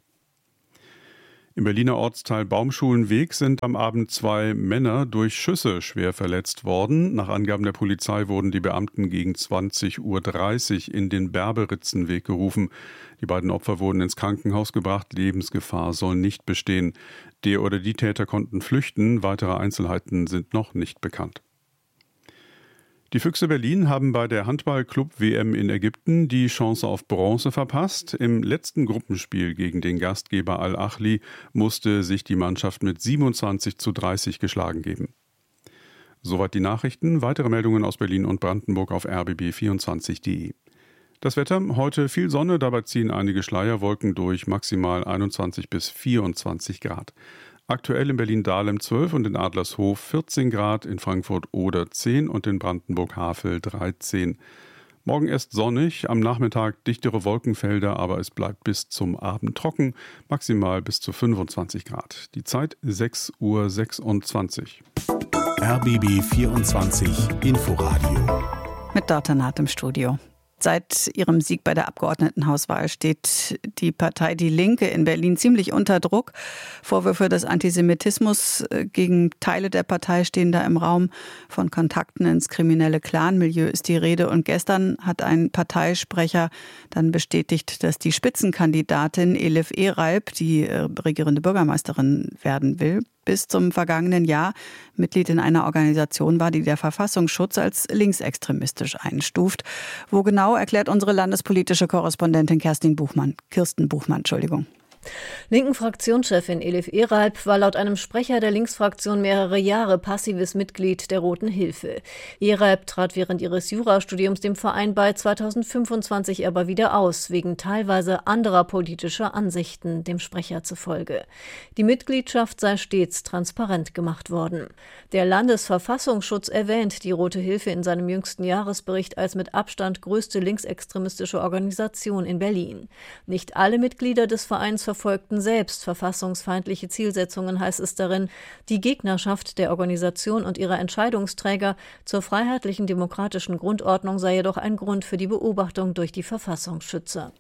Im Berliner Ortsteil Baumschulenweg sind am Abend zwei Männer durch Schüsse schwer verletzt worden. Nach Angaben der Polizei wurden die Beamten gegen zwanzig Uhr dreißig in den Berberitzenweg gerufen. Die beiden Opfer wurden ins Krankenhaus gebracht. Lebensgefahr soll nicht bestehen. Der oder die Täter konnten flüchten. Weitere Einzelheiten sind noch nicht bekannt. Die Füchse Berlin haben bei der Handball-Club-W M in Ägypten die Chance auf Bronze verpasst. Im letzten Gruppenspiel gegen den Gastgeber Al-Ahli musste sich die Mannschaft mit siebenundzwanzig zu dreißig geschlagen geben. Soweit die Nachrichten. Weitere Meldungen aus Berlin und Brandenburg auf r b b vierundzwanzig punkt de. Das Wetter, heute viel Sonne, dabei ziehen einige Schleierwolken durch, maximal einundzwanzig bis vierundzwanzig Grad. Aktuell in Berlin-Dahlem zwölf und in Adlershof vierzehn Grad, in Frankfurt-Oder zehn und in Brandenburg-Havel dreizehn. Morgen erst sonnig, am Nachmittag dichtere Wolkenfelder, aber es bleibt bis zum Abend trocken, maximal bis zu fünfundzwanzig Grad. Die Zeit sechs Uhr sechsundzwanzig. R B B vierundzwanzig Inforadio. Mit Dörte Naht im Studio. Seit ihrem Sieg bei der Abgeordnetenhauswahl steht die Partei Die Linke in Berlin ziemlich unter Druck. Vorwürfe des Antisemitismus gegen Teile der Partei stehen da im Raum. Von Kontakten ins kriminelle Clanmilieu ist die Rede. Und gestern hat ein Parteisprecher dann bestätigt, dass die Spitzenkandidatin Elif Eralp, die regierende Bürgermeisterin werden will, bis zum vergangenen Jahr Mitglied in einer Organisation war, die der Verfassungsschutz als linksextremistisch einstuft. Wo genau, erklärt unsere landespolitische Korrespondentin Kerstin Buchmann, Kirsten Buchmann, Entschuldigung. Linken Fraktionschefin Elif Eralp war laut einem Sprecher der Linksfraktion mehrere Jahre passives Mitglied der Roten Hilfe. Eralp trat während ihres Jurastudiums dem Verein bei, zweitausendfünfundzwanzig aber wieder aus, wegen teilweise anderer politischer Ansichten, dem Sprecher zufolge. Die Mitgliedschaft sei stets transparent gemacht worden. Der Landesverfassungsschutz erwähnt die Rote Hilfe in seinem jüngsten Jahresbericht als mit Abstand größte linksextremistische Organisation in Berlin. Nicht alle Mitglieder des Vereins verfolgten selbst verfassungsfeindliche Zielsetzungen, heißt es darin. Die Gegnerschaft der Organisation und ihrer Entscheidungsträger zur freiheitlichen demokratischen Grundordnung sei jedoch ein Grund für die Beobachtung durch die Verfassungsschützer.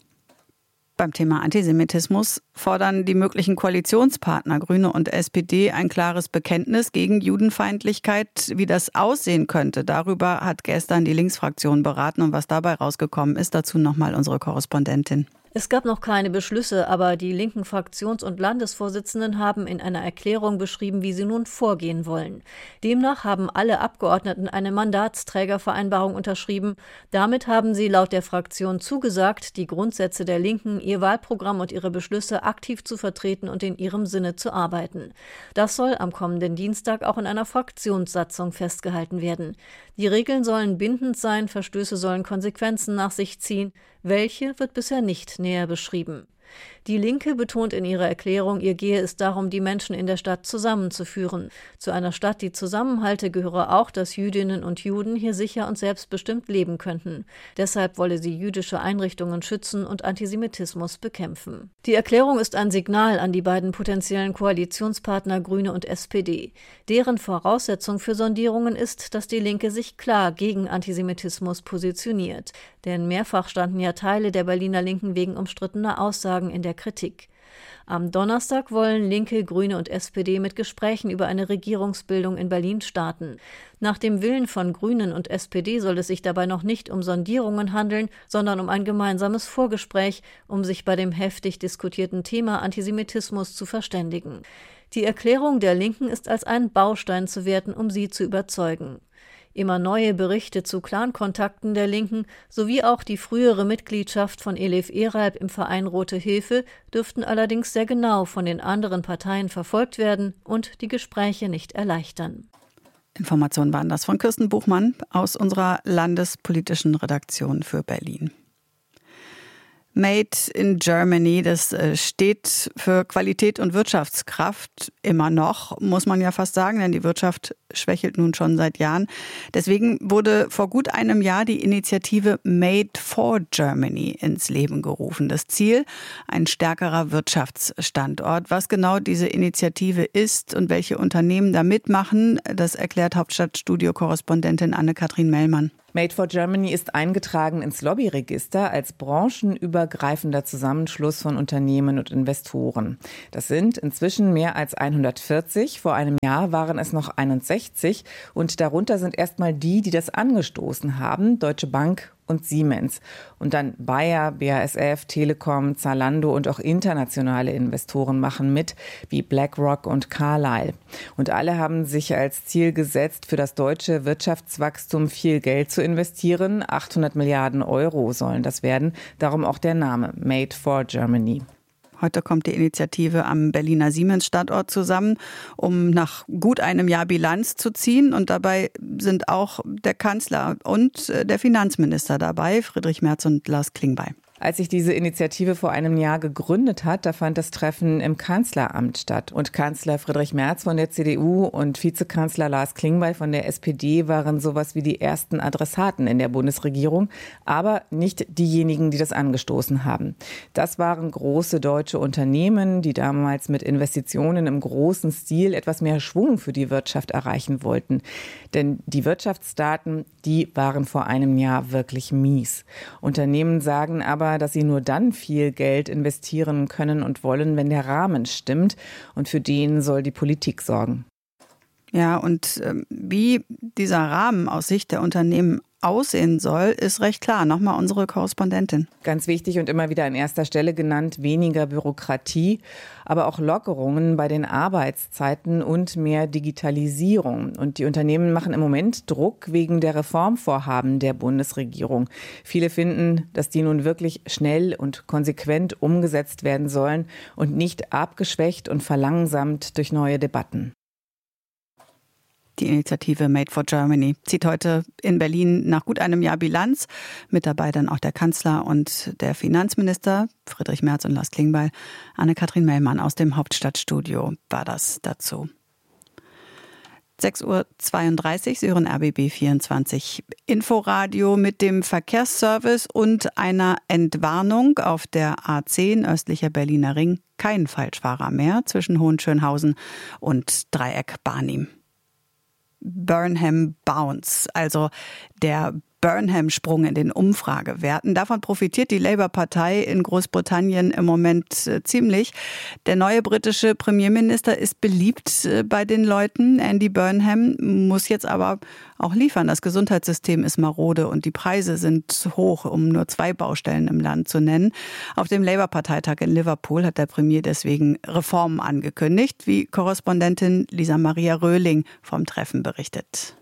Beim Thema Antisemitismus fordern die möglichen Koalitionspartner Grüne und S P D ein klares Bekenntnis gegen Judenfeindlichkeit. Wie das aussehen könnte, darüber hat gestern die Linksfraktion beraten. Und was dabei rausgekommen ist, dazu nochmal unsere Korrespondentin. Es gab noch keine Beschlüsse, aber die linken Fraktions- und Landesvorsitzenden haben in einer Erklärung beschrieben, wie sie nun vorgehen wollen. Demnach haben alle Abgeordneten eine Mandatsträgervereinbarung unterschrieben. Damit haben sie laut der Fraktion zugesagt, die Grundsätze der Linken, ihr Wahlprogramm und ihre Beschlüsse aktiv zu vertreten und in ihrem Sinne zu arbeiten. Das soll am kommenden Dienstag auch in einer Fraktionssatzung festgehalten werden. Die Regeln sollen bindend sein, Verstöße sollen Konsequenzen nach sich ziehen. Welche wird bisher nicht näher beschrieben. Die Linke betont in ihrer Erklärung, ihr gehe es darum, die Menschen in der Stadt zusammenzuführen. Zu einer Stadt, die zusammenhalte, gehöre auch, dass Jüdinnen und Juden hier sicher und selbstbestimmt leben könnten. Deshalb wolle sie jüdische Einrichtungen schützen und Antisemitismus bekämpfen. Die Erklärung ist ein Signal an die beiden potenziellen Koalitionspartner Grüne und S P D. Deren Voraussetzung für Sondierungen ist, dass die Linke sich klar gegen Antisemitismus positioniert. Denn mehrfach standen ja Teile der Berliner Linken wegen umstrittener Aussagen in der Kritik. Am Donnerstag wollen Linke, Grüne und S P D mit Gesprächen über eine Regierungsbildung in Berlin starten. Nach dem Willen von Grünen und S P D soll es sich dabei noch nicht um Sondierungen handeln, sondern um ein gemeinsames Vorgespräch, um sich bei dem heftig diskutierten Thema Antisemitismus zu verständigen. Die Erklärung der Linken ist als ein Baustein zu werten, um sie zu überzeugen. Immer neue Berichte zu Clankontakten der Linken sowie auch die frühere Mitgliedschaft von Elif Eralp im Verein Rote Hilfe dürften allerdings sehr genau von den anderen Parteien verfolgt werden und die Gespräche nicht erleichtern. Informationen waren das von Kirsten Buchmann aus unserer landespolitischen Redaktion für Berlin. Made in Germany, das steht für Qualität und Wirtschaftskraft immer noch, muss man ja fast sagen, denn die Wirtschaft schwächelt nun schon seit Jahren. Deswegen wurde vor gut einem Jahr die Initiative Made for Germany ins Leben gerufen. Das Ziel, ein stärkerer Wirtschaftsstandort. Was genau diese Initiative ist und welche Unternehmen da mitmachen, das erklärt Hauptstadtstudio-Korrespondentin Anne-Kathrin Mellmann. Made for Germany ist eingetragen ins Lobbyregister als branchenübergreifender Zusammenschluss von Unternehmen und Investoren. Das sind inzwischen mehr als hundertvierzig. Vor einem Jahr waren es noch einundsechzig. Und darunter sind erstmal die, die das angestoßen haben, Deutsche Bank und Siemens. Und dann Bayer, B A S F, Telekom, Zalando und auch internationale Investoren machen mit, wie BlackRock und Carlyle. Und alle haben sich als Ziel gesetzt, für das deutsche Wirtschaftswachstum viel Geld zu investieren. achthundert Milliarden Euro sollen das werden. Darum auch der Name Made for Germany. Heute kommt die Initiative am Berliner Siemens-Standort zusammen, um nach gut einem Jahr Bilanz zu ziehen. Und dabei sind auch der Kanzler und der Finanzminister dabei, Friedrich Merz und Lars Klingbeil. Als sich diese Initiative vor einem Jahr gegründet hat, da fand das Treffen im Kanzleramt statt. Und Kanzler Friedrich Merz von der C D U und Vizekanzler Lars Klingbeil von der S P D waren sowas wie die ersten Adressaten in der Bundesregierung, aber nicht diejenigen, die das angestoßen haben. Das waren große deutsche Unternehmen, die damals mit Investitionen im großen Stil etwas mehr Schwung für die Wirtschaft erreichen wollten. Denn die Wirtschaftsdaten, die waren vor einem Jahr wirklich mies. Unternehmen sagen aber, dass sie nur dann viel Geld investieren können und wollen, wenn der Rahmen stimmt. Und für den soll die Politik sorgen. Ja, und äh, wie dieser Rahmen aus Sicht der Unternehmen aussehen soll, ist recht klar. Nochmal unsere Korrespondentin. Ganz wichtig und immer wieder an erster Stelle genannt, weniger Bürokratie, aber auch Lockerungen bei den Arbeitszeiten und mehr Digitalisierung. Und die Unternehmen machen im Moment Druck wegen der Reformvorhaben der Bundesregierung. Viele finden, dass die nun wirklich schnell und konsequent umgesetzt werden sollen und nicht abgeschwächt und verlangsamt durch neue Debatten. Die Initiative Made for Germany zieht heute in Berlin nach gut einem Jahr Bilanz. Mit dabei dann auch der Kanzler und der Finanzminister, Friedrich Merz und Lars Klingbeil. Anne-Kathrin Mellmann aus dem Hauptstadtstudio war das dazu. sechs Uhr zweiunddreißig, Sie hören R B B vierundzwanzig Inforadio mit dem Verkehrsservice und einer Entwarnung auf der A zehn östlicher Berliner Ring. Kein Falschfahrer mehr zwischen Hohenschönhausen und Dreieck Barnim. Burnham Bounce, also der Burnham-Sprung in den Umfragewerten. Davon profitiert die Labour-Partei in Großbritannien im Moment äh, ziemlich. Der neue britische Premierminister ist beliebt äh, bei den Leuten. Andy Burnham muss jetzt aber auch liefern. Das Gesundheitssystem ist marode und die Preise sind hoch, um nur zwei Baustellen im Land zu nennen. Auf dem Labour-Parteitag in Liverpool hat der Premier deswegen Reformen angekündigt, wie Korrespondentin Lisa Maria Röhling vom Treffen berichtet.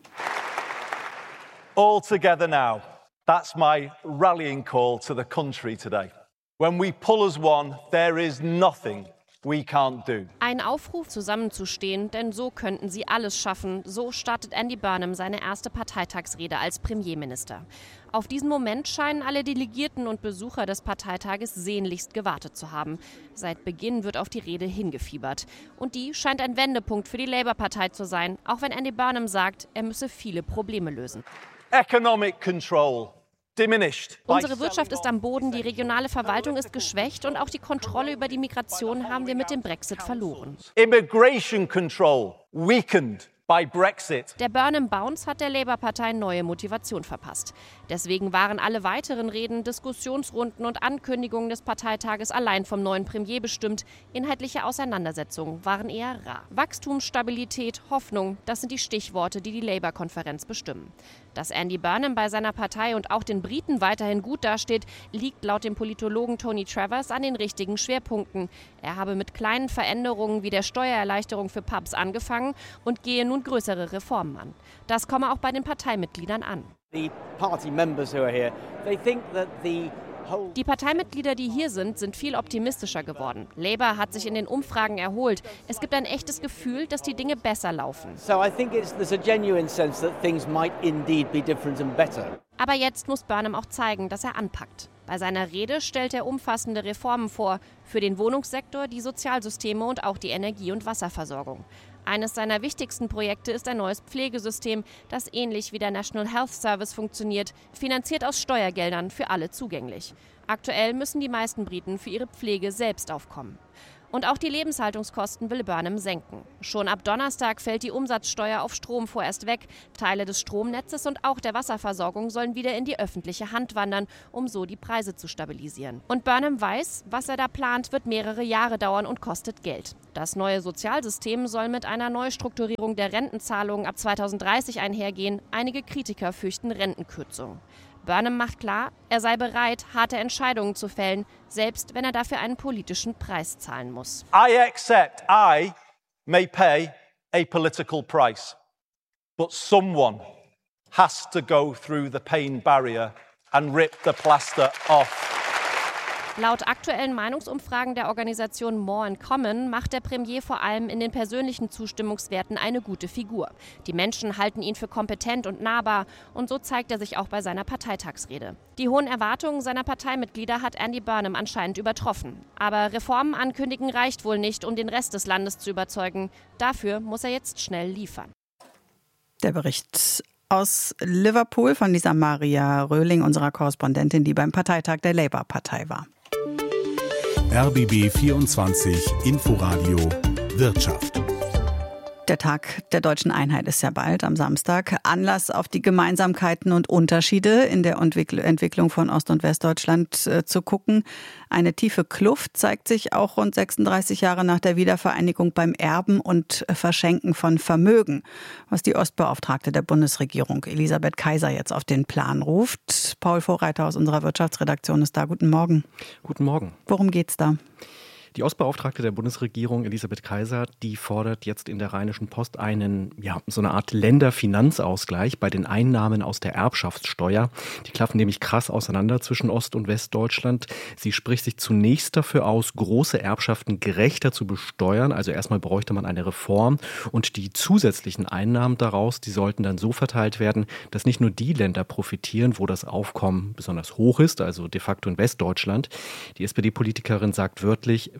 All together now. That's my rallying call to the country today. When we pull as one, there is nothing we can't do. Ein Aufruf, zusammenzustehen, denn so könnten sie alles schaffen. So startet Andy Burnham seine erste Parteitagsrede als Premierminister. Auf diesen Moment scheinen alle Delegierten und Besucher des Parteitages sehnlichst gewartet zu haben. Seit Beginn wird auf die Rede hingefiebert. Und die scheint ein Wendepunkt für die Labour-Partei zu sein, auch wenn Andy Burnham sagt, er müsse viele Probleme lösen. Economic control diminished. Unsere Wirtschaft ist am Boden, die regionale Verwaltung ist geschwächt und auch die Kontrolle über die Migration haben wir mit dem Brexit verloren. Immigration control weakened by Brexit. Der Burnham Bounce hat der Labour-Partei neue Motivation verpasst. Deswegen waren alle weiteren Reden, Diskussionsrunden und Ankündigungen des Parteitages allein vom neuen Premier bestimmt. Inhaltliche Auseinandersetzungen waren eher rar. Wachstum, Stabilität, Hoffnung, das sind die Stichworte, die die Labour-Konferenz bestimmen. Dass Andy Burnham bei seiner Partei und auch den Briten weiterhin gut dasteht, liegt laut dem Politologen Tony Travers an den richtigen Schwerpunkten. Er habe mit kleinen Veränderungen wie der Steuererleichterung für Pubs angefangen und gehe nun größere Reformen an. Das komme auch bei den Parteimitgliedern an. The party members who are here, they think that the Die Parteimitglieder, die hier sind, sind viel optimistischer geworden. Labour hat sich in den Umfragen erholt. Es gibt ein echtes Gefühl, dass die Dinge besser laufen. So I think it's, there's a genuine sense that things might indeed be different and better. Aber jetzt muss Burnham auch zeigen, dass er anpackt. Bei seiner Rede stellt er umfassende Reformen vor, für den Wohnungssektor, die Sozialsysteme und auch die Energie- und Wasserversorgung. Eines seiner wichtigsten Projekte ist ein neues Pflegesystem, das ähnlich wie der National Health Service funktioniert, finanziert aus Steuergeldern, für alle zugänglich. Aktuell müssen die meisten Briten für ihre Pflege selbst aufkommen. Und auch die Lebenshaltungskosten will Burnham senken. Schon ab Donnerstag fällt die Umsatzsteuer auf Strom vorerst weg. Teile des Stromnetzes und auch der Wasserversorgung sollen wieder in die öffentliche Hand wandern, um so die Preise zu stabilisieren. Und Burnham weiß, was er da plant, wird mehrere Jahre dauern und kostet Geld. Das neue Sozialsystem soll mit einer Neustrukturierung der Rentenzahlungen ab zweitausenddreißig einhergehen. Einige Kritiker fürchten Rentenkürzungen. Burnham macht klar, er sei bereit, harte Entscheidungen zu fällen, selbst wenn er dafür einen politischen Preis zahlen muss. I accept I may pay a political price, but someone has to go through the pain barrier and rip the plaster off. Laut aktuellen Meinungsumfragen der Organisation More in Common macht der Premier vor allem in den persönlichen Zustimmungswerten eine gute Figur. Die Menschen halten ihn für kompetent und nahbar und so zeigt er sich auch bei seiner Parteitagsrede. Die hohen Erwartungen seiner Parteimitglieder hat Andy Burnham anscheinend übertroffen. Aber Reformen ankündigen reicht wohl nicht, um den Rest des Landes zu überzeugen. Dafür muss er jetzt schnell liefern. Der Bericht aus Liverpool von Lisa Maria Röhling, unserer Korrespondentin, die beim Parteitag der Labour-Partei war. R B B vierundzwanzig Inforadio Wirtschaft. Der Tag der deutschen Einheit ist ja bald am Samstag. Anlass, auf die Gemeinsamkeiten und Unterschiede in der Entwicklung von Ost- und Westdeutschland äh, zu gucken. Eine tiefe Kluft zeigt sich auch rund sechsunddreißig Jahre nach der Wiedervereinigung beim Erben und Verschenken von Vermögen, was die Ostbeauftragte der Bundesregierung Elisabeth Kaiser jetzt auf den Plan ruft. Paul Vorreiter aus unserer Wirtschaftsredaktion ist da. Guten Morgen. Guten Morgen. Worum geht's da? Die Ostbeauftragte der Bundesregierung, Elisabeth Kaiser, die fordert jetzt in der Rheinischen Post einen, ja, so eine Art Länderfinanzausgleich bei den Einnahmen aus der Erbschaftssteuer. Die klaffen nämlich krass auseinander zwischen Ost- und Westdeutschland. Sie spricht sich zunächst dafür aus, große Erbschaften gerechter zu besteuern. Also erstmal bräuchte man eine Reform und die zusätzlichen Einnahmen daraus, die sollten dann so verteilt werden, dass nicht nur die Länder profitieren, wo das Aufkommen besonders hoch ist, also de facto in Westdeutschland. Die S P D-Politikerin sagt wörtlich,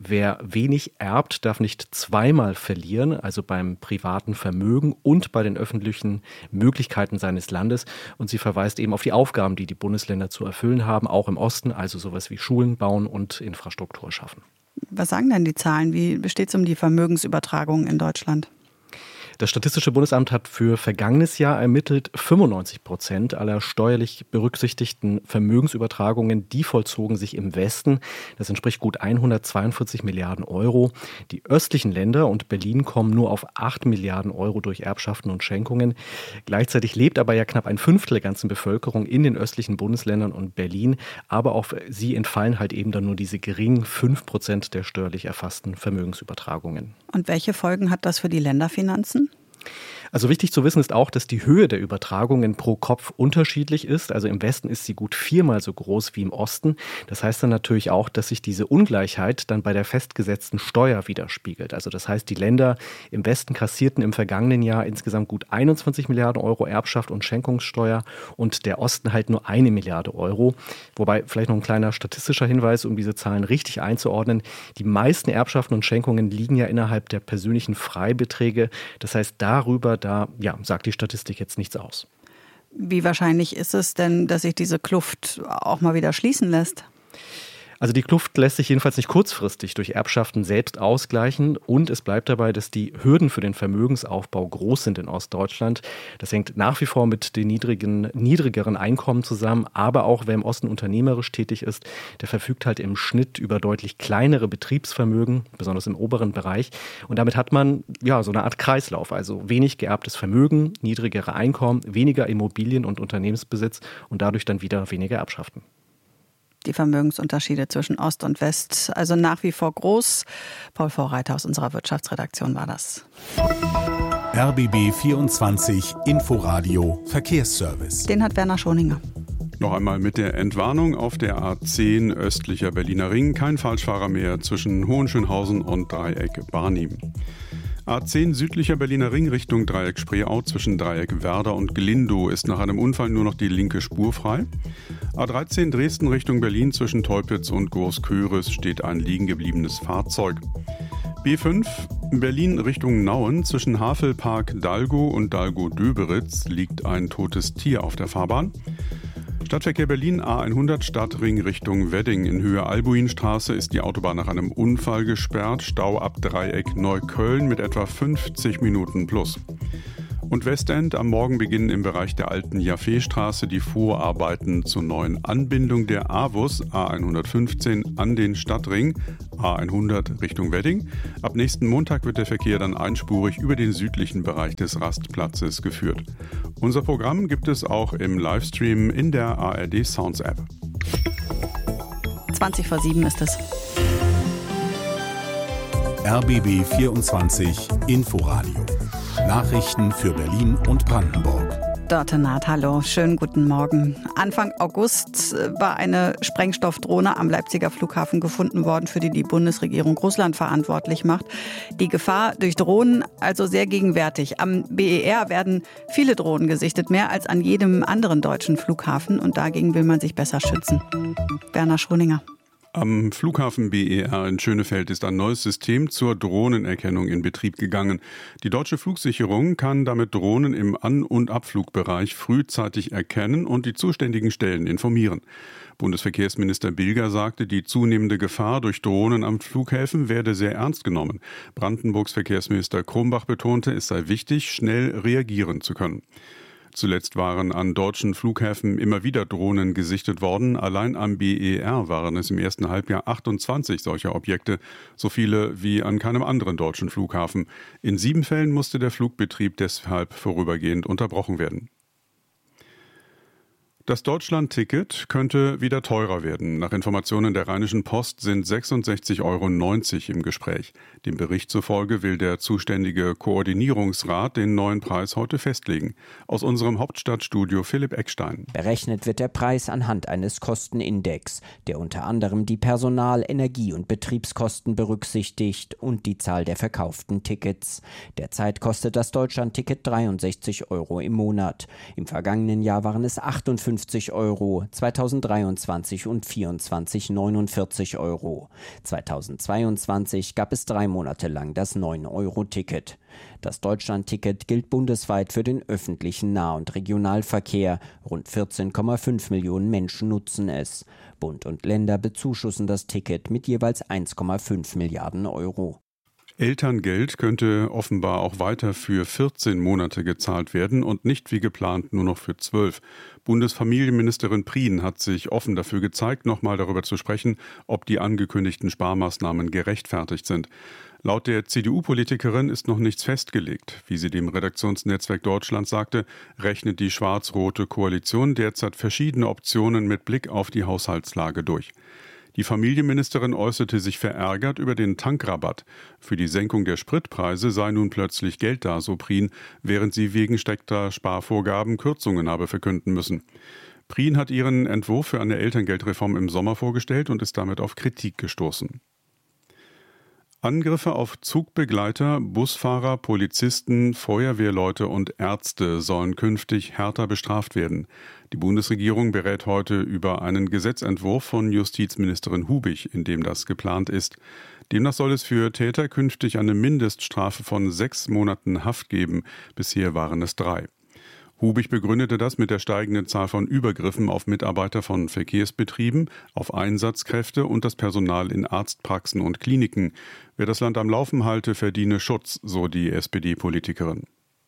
wer wenig erbt, darf nicht zweimal verlieren, also beim privaten Vermögen und bei den öffentlichen Möglichkeiten seines Landes. Und sie verweist eben auf die Aufgaben, die die Bundesländer zu erfüllen haben, auch im Osten, also sowas wie Schulen bauen und Infrastruktur schaffen. Was sagen denn die Zahlen? Wie besteht es um die Vermögensübertragung in Deutschland? Das Statistische Bundesamt hat für vergangenes Jahr ermittelt, fünfundneunzig Prozent aller steuerlich berücksichtigten Vermögensübertragungen, die vollzogen sich im Westen. Das entspricht gut hundertzweiundvierzig Milliarden Euro. Die östlichen Länder und Berlin kommen nur auf acht Milliarden Euro durch Erbschaften und Schenkungen. Gleichzeitig lebt aber ja knapp ein Fünftel der ganzen Bevölkerung in den östlichen Bundesländern und Berlin. Aber auf sie entfallen halt eben dann nur diese geringen fünf Prozent der steuerlich erfassten Vermögensübertragungen. Und welche Folgen hat das für die Länderfinanzen? Also wichtig zu wissen ist auch, dass die Höhe der Übertragungen pro Kopf unterschiedlich ist. Also im Westen ist sie gut viermal so groß wie im Osten. Das heißt dann natürlich auch, dass sich diese Ungleichheit dann bei der festgesetzten Steuer widerspiegelt. Also das heißt, die Länder im Westen kassierten im vergangenen Jahr insgesamt gut einundzwanzig Milliarden Euro Erbschaft und Schenkungssteuer und der Osten halt nur eine Milliarde Euro. Wobei vielleicht noch ein kleiner statistischer Hinweis, um diese Zahlen richtig einzuordnen. Die meisten Erbschaften und Schenkungen liegen ja innerhalb der persönlichen Freibeträge. Das heißt, darüber Da ja, sagt die Statistik jetzt nichts aus. Wie wahrscheinlich ist es denn, dass sich diese Kluft auch mal wieder schließen lässt? Also die Kluft lässt sich jedenfalls nicht kurzfristig durch Erbschaften selbst ausgleichen und es bleibt dabei, dass die Hürden für den Vermögensaufbau groß sind in Ostdeutschland. Das hängt nach wie vor mit den niedrigen, niedrigeren Einkommen zusammen, aber auch wer im Osten unternehmerisch tätig ist, der verfügt halt im Schnitt über deutlich kleinere Betriebsvermögen, besonders im oberen Bereich. Und damit hat man ja so eine Art Kreislauf, also wenig geerbtes Vermögen, niedrigere Einkommen, weniger Immobilien- und Unternehmensbesitz und dadurch dann wieder weniger Erbschaften. Die Vermögensunterschiede zwischen Ost und West, also nach wie vor groß. Paul Vorreiter aus unserer Wirtschaftsredaktion war das. R B B vierundzwanzig Inforadio Verkehrsservice. Den hat Werner Schoninger. Noch einmal mit der Entwarnung auf der A zehn östlicher Berliner Ring. Kein Falschfahrer mehr zwischen Hohenschönhausen und Dreieck Barnim. A zehn südlicher Berliner Ring Richtung Dreieck Spreeau zwischen Dreieck Werder und Glindow ist nach einem Unfall nur noch die linke Spur frei. A dreizehn Dresden Richtung Berlin zwischen Teupitz und Großköris steht ein liegen gebliebenes Fahrzeug. B fünf Berlin Richtung Nauen zwischen Havelpark Dalgo und Dalgo-Döberitz liegt ein totes Tier auf der Fahrbahn. Stadtverkehr Berlin A hundert Stadtring Richtung Wedding. In Höhe Albuinstraße ist die Autobahn nach einem Unfall gesperrt. Stau ab Dreieck Neukölln mit etwa fünfzig Minuten plus. Und Westend am Morgenbeginn im Bereich der alten Jaffe-Straße die Vorarbeiten zur neuen Anbindung der AWUS A hundertfünfzehn an den Stadtring A hundert Richtung Wedding. Ab nächsten Montag wird der Verkehr dann einspurig über den südlichen Bereich des Rastplatzes geführt. Unser Programm gibt es auch im Livestream in der A R D Sounds App. zwanzig vor sieben ist es. R B B vierundzwanzig Inforadio. Nachrichten für Berlin und Brandenburg. Dörte Naht, hallo, schönen guten Morgen. Anfang August war eine Sprengstoffdrohne am Leipziger Flughafen gefunden worden, für die die Bundesregierung Russland verantwortlich macht. Die Gefahr durch Drohnen also sehr gegenwärtig. Am B E R werden viele Drohnen gesichtet, mehr als an jedem anderen deutschen Flughafen. Und dagegen will man sich besser schützen. Werner Schroninger. Am Flughafen B E R in Schönefeld ist ein neues System zur Drohnenerkennung in Betrieb gegangen. Die deutsche Flugsicherung kann damit Drohnen im An- und Abflugbereich frühzeitig erkennen und die zuständigen Stellen informieren. Bundesverkehrsminister Bilger sagte, die zunehmende Gefahr durch Drohnen am Flughäfen werde sehr ernst genommen. Brandenburgs Verkehrsminister Krumbach betonte, es sei wichtig, schnell reagieren zu können. Zuletzt waren an deutschen Flughäfen immer wieder Drohnen gesichtet worden. Allein am B E R waren es im ersten Halbjahr achtundzwanzig solcher Objekte, so viele wie an keinem anderen deutschen Flughafen. In sieben Fällen musste der Flugbetrieb deshalb vorübergehend unterbrochen werden. Das Deutschland-Ticket könnte wieder teurer werden. Nach Informationen der Rheinischen Post sind sechsundsechzig Euro neunzig im Gespräch. Dem Bericht zufolge will der zuständige Koordinierungsrat den neuen Preis heute festlegen. Aus unserem Hauptstadtstudio Philipp Eckstein. Berechnet wird der Preis anhand eines Kostenindex, der unter anderem die Personal-, Energie- und Betriebskosten berücksichtigt und die Zahl der verkauften Tickets. Derzeit kostet das Deutschland-Ticket dreiundsechzig Euro im Monat. Im vergangenen Jahr waren es achtundfünfzig fünfzig Euro, zweitausenddreiundzwanzig und vierundzwanzig neunundvierzig Euro. zweitausendzweiundzwanzig gab es drei Monate lang das neun Euro Ticket. Das Deutschland-Ticket gilt bundesweit für den öffentlichen Nah- und Regionalverkehr. Rund vierzehn Komma fünf Millionen Menschen nutzen es. Bund und Länder bezuschussen das Ticket mit jeweils eins Komma fünf Milliarden Euro. Elterngeld könnte offenbar auch weiter für vierzehn Monate gezahlt werden und nicht wie geplant nur noch für zwölf. Bundesfamilienministerin Prien hat sich offen dafür gezeigt, nochmal darüber zu sprechen, ob die angekündigten Sparmaßnahmen gerechtfertigt sind. Laut der C D U-Politikerin ist noch nichts festgelegt. Wie sie dem Redaktionsnetzwerk Deutschland sagte, rechnet die schwarz-rote Koalition derzeit verschiedene Optionen mit Blick auf die Haushaltslage durch. Die Familienministerin äußerte sich verärgert über den Tankrabatt. Für die Senkung der Spritpreise sei nun plötzlich Geld da, so Prien, während sie wegen strikter Sparvorgaben Kürzungen habe verkünden müssen. Prien hat ihren Entwurf für eine Elterngeldreform im Sommer vorgestellt und ist damit auf Kritik gestoßen. Angriffe auf Zugbegleiter, Busfahrer, Polizisten, Feuerwehrleute und Ärzte sollen künftig härter bestraft werden. Die Bundesregierung berät heute über einen Gesetzentwurf von Justizministerin Hubig, in dem das geplant ist. Demnach soll es für Täter künftig eine Mindeststrafe von sechs Monaten Haft geben. Bisher waren es drei. Hubig begründete das mit der steigenden Zahl von Übergriffen auf Mitarbeiter von Verkehrsbetrieben, auf Einsatzkräfte und das Personal in Arztpraxen und Kliniken. Wer das Land am Laufen halte, verdiene Schutz, so die S P D-Politikerin.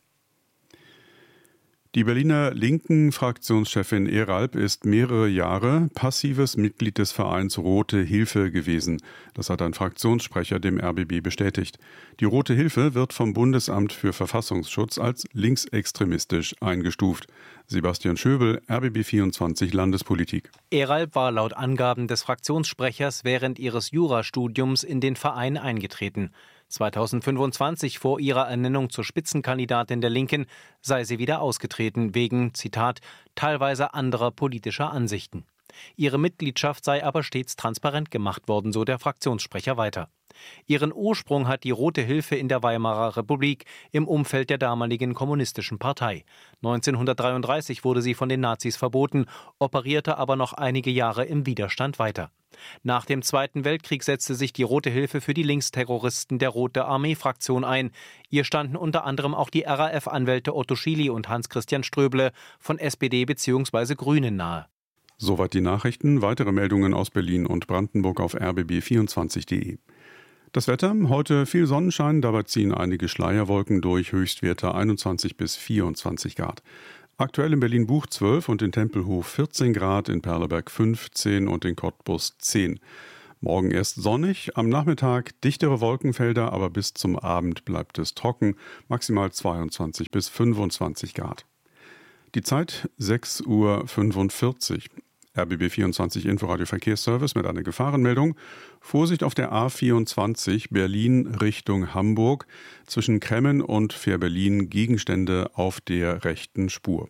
Die Berliner Linken-Fraktionschefin Eralp ist mehrere Jahre passives Mitglied des Vereins Rote Hilfe gewesen. Das hat ein Fraktionssprecher dem R B B bestätigt. Die Rote Hilfe wird vom Bundesamt für Verfassungsschutz als linksextremistisch eingestuft. Sebastian Schöbel, R B B vierundzwanzig Landespolitik. Eralp war laut Angaben des Fraktionssprechers während ihres Jurastudiums in den Verein eingetreten. zweitausendfünfundzwanzig, vor ihrer Ernennung zur Spitzenkandidatin der Linken, sei sie wieder ausgetreten wegen, Zitat, teilweise anderer politischer Ansichten. Ihre Mitgliedschaft sei aber stets transparent gemacht worden, so der Fraktionssprecher weiter. Ihren Ursprung hat die Rote Hilfe in der Weimarer Republik im Umfeld der damaligen kommunistischen Partei. neunzehnhundertdreiunddreißig wurde sie von den Nazis verboten, operierte aber noch einige Jahre im Widerstand weiter. Nach dem Zweiten Weltkrieg setzte sich die Rote Hilfe für die Linksterroristen der Rote Armee-Fraktion ein. Ihr standen unter anderem auch die R A F-Anwälte Otto Schily und Hans-Christian Ströble von S P D bzw. Grünen nahe. Soweit die Nachrichten. Weitere Meldungen aus Berlin und Brandenburg auf r b b vierundzwanzig punkt de. Das Wetter, heute viel Sonnenschein, dabei ziehen einige Schleierwolken durch, Höchstwerte einundzwanzig bis vierundzwanzig Grad. Aktuell in Berlin-Buch zwölf und in Tempelhof vierzehn Grad, in Perleberg fünfzehn und in Cottbus zehn. Morgen erst sonnig, am Nachmittag dichtere Wolkenfelder, aber bis zum Abend bleibt es trocken, maximal zweiundzwanzig bis fünfundzwanzig Grad. Die Zeit sechs Uhr fünfundvierzig. R B B vierundzwanzig Inforadio Verkehrsservice mit einer Gefahrenmeldung. Vorsicht auf der A vierundzwanzig Berlin Richtung Hamburg. Zwischen Kremmen und Fähr-Berlin Gegenstände auf der rechten Spur.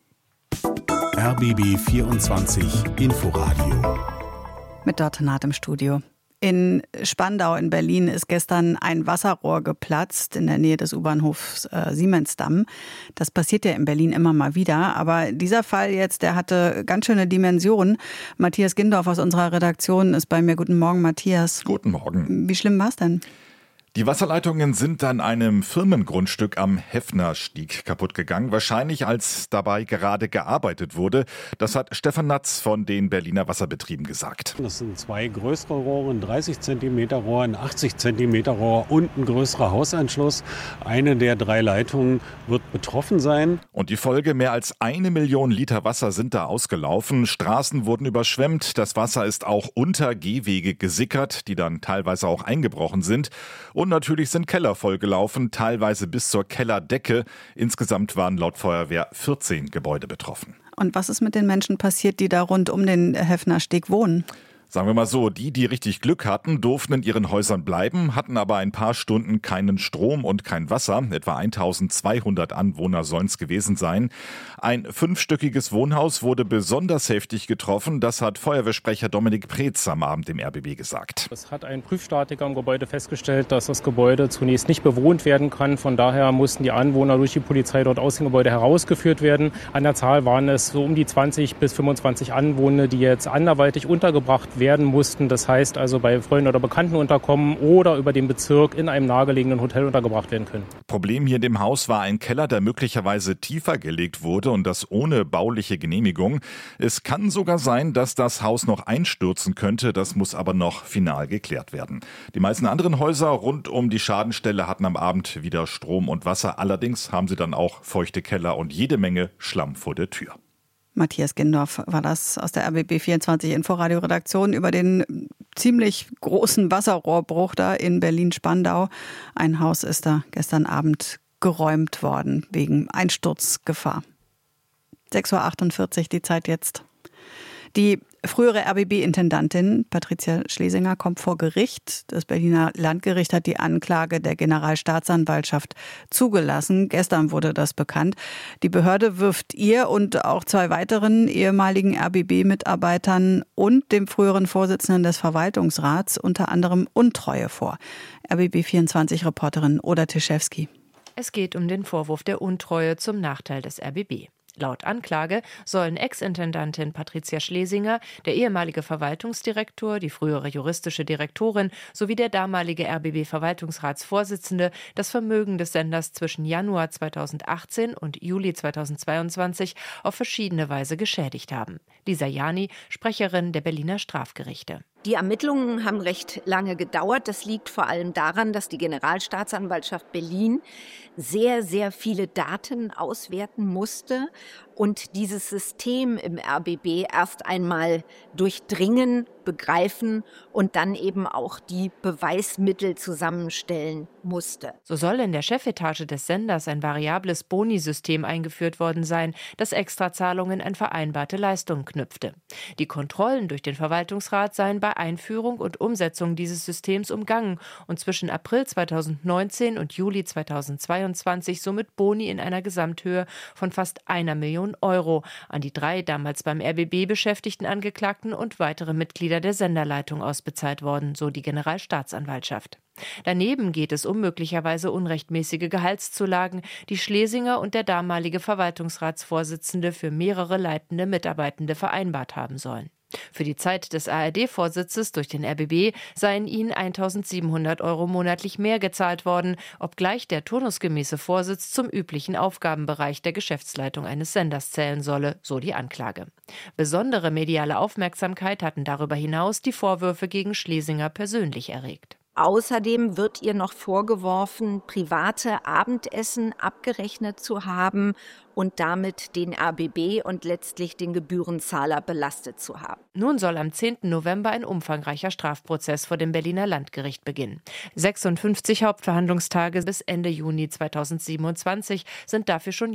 R B B vierundzwanzig Inforadio. Mit Dörte Naht im Studio. In Spandau in Berlin ist gestern ein Wasserrohr geplatzt in der Nähe des U-Bahnhofs äh, Siemensdamm. Das passiert ja in Berlin immer mal wieder. Aber dieser Fall jetzt, der hatte ganz schöne Dimensionen. Matthias Gindorf aus unserer Redaktion ist bei mir. Guten Morgen, Matthias. Guten Morgen. Wie schlimm war es denn? Die Wasserleitungen sind an einem Firmengrundstück am Heffnerstieg kaputt gegangen, wahrscheinlich als dabei gerade gearbeitet wurde. Das hat Stefan Natz von den Berliner Wasserbetrieben gesagt. Das sind zwei größere Rohre, ein dreißig Zentimeter Rohr, ein achtzig Zentimeter Rohr und ein größerer Hausanschluss. Eine der drei Leitungen wird betroffen sein. Und die Folge, mehr als eine Million Liter Wasser sind da ausgelaufen. Straßen wurden überschwemmt. Das Wasser ist auch unter Gehwege gesickert, die dann teilweise auch eingebrochen sind. Und natürlich sind Keller vollgelaufen, teilweise bis zur Kellerdecke. Insgesamt waren laut Feuerwehr vierzehn Gebäude betroffen. Und was ist mit den Menschen passiert, die da rund um den Heffnersteg wohnen? Sagen wir mal so, die, die richtig Glück hatten, durften in ihren Häusern bleiben, hatten aber ein paar Stunden keinen Strom und kein Wasser. Etwa eintausendzweihundert Anwohner sollen es gewesen sein. Ein fünfstöckiges Wohnhaus wurde besonders heftig getroffen. Das hat Feuerwehrsprecher Dominik Preetz am Abend im R B B gesagt. Es hat ein Prüfstatiker im Gebäude festgestellt, dass das Gebäude zunächst nicht bewohnt werden kann. Von daher mussten die Anwohner durch die Polizei dort aus dem Gebäude herausgeführt werden. An der Zahl waren es so um die zwanzig bis fünfundzwanzig Anwohner, die jetzt anderweitig untergebracht werden. werden mussten. Das heißt also bei Freunden oder Bekannten unterkommen oder über den Bezirk in einem nahegelegenen Hotel untergebracht werden können. Problem hier in dem Haus war ein Keller, der möglicherweise tiefer gelegt wurde und das ohne bauliche Genehmigung. Es kann sogar sein, dass das Haus noch einstürzen könnte. Das muss aber noch final geklärt werden. Die meisten anderen Häuser rund um die Schadenstelle hatten am Abend wieder Strom und Wasser. Allerdings haben sie dann auch feuchte Keller und jede Menge Schlamm vor der Tür. Matthias Gendorf war das aus der R B B vierundzwanzig Inforadio-Redaktion über den ziemlich großen Wasserrohrbruch da in Berlin-Spandau. Ein Haus ist da gestern Abend geräumt worden wegen Einsturzgefahr. sechs Uhr achtundvierzig, die Zeit jetzt. Die frühere R B B-Intendantin Patricia Schlesinger kommt vor Gericht. Das Berliner Landgericht hat die Anklage der Generalstaatsanwaltschaft zugelassen. Gestern wurde das bekannt. Die Behörde wirft ihr und auch zwei weiteren ehemaligen R B B-Mitarbeitern und dem früheren Vorsitzenden des Verwaltungsrats unter anderem Untreue vor. R B B vierundzwanzig-Reporterin Oda Tischewski. Es geht um den Vorwurf der Untreue zum Nachteil des R B B. Laut Anklage sollen Ex-Intendantin Patricia Schlesinger, der ehemalige Verwaltungsdirektor, die frühere juristische Direktorin sowie der damalige R B B-Verwaltungsratsvorsitzende das Vermögen des Senders zwischen Januar zweitausendachtzehn und Juli zweitausendzweiundzwanzig auf verschiedene Weise geschädigt haben. Lisa Jani, Sprecherin der Berliner Strafgerichte. Die Ermittlungen haben recht lange gedauert. Das liegt vor allem daran, dass die Generalstaatsanwaltschaft Berlin sehr, sehr viele Daten auswerten musste und dieses System im R B B erst einmal durchdringen, begreifen und dann eben auch die Beweismittel zusammenstellen musste. So soll in der Chefetage des Senders ein variables Boni-System eingeführt worden sein, das Extrazahlungen an vereinbarte Leistungen knüpfte. Die Kontrollen durch den Verwaltungsrat seien bei Einführung und Umsetzung dieses Systems umgangen und zwischen April zweitausendneunzehn und Juli zweitausendzweiundzwanzig somit Boni in einer Gesamthöhe von fast einer Million Euro an die drei damals beim R B B beschäftigten Angeklagten und weitere Mitglieder der Senderleitung ausbezahlt worden, so die Generalstaatsanwaltschaft. Daneben geht es um möglicherweise unrechtmäßige Gehaltszulagen, die Schlesinger und der damalige Verwaltungsratsvorsitzende für mehrere leitende Mitarbeitende vereinbart haben sollen. Für die Zeit des A R D-Vorsitzes durch den R B B seien ihnen eintausendsiebenhundert Euro monatlich mehr gezahlt worden, obgleich der turnusgemäße Vorsitz zum üblichen Aufgabenbereich der Geschäftsleitung eines Senders zählen solle, so die Anklage. Besondere mediale Aufmerksamkeit hatten darüber hinaus die Vorwürfe gegen Schlesinger persönlich erregt. Außerdem wird ihr noch vorgeworfen, private Abendessen abgerechnet zu haben und damit den R B B und letztlich den Gebührenzahler belastet zu haben. Nun soll am zehnten November ein umfangreicher Strafprozess vor dem Berliner Landgericht beginnen. sechsundfünfzig Hauptverhandlungstage bis Ende Juni zweitausendsiebenundzwanzig sind dafür schon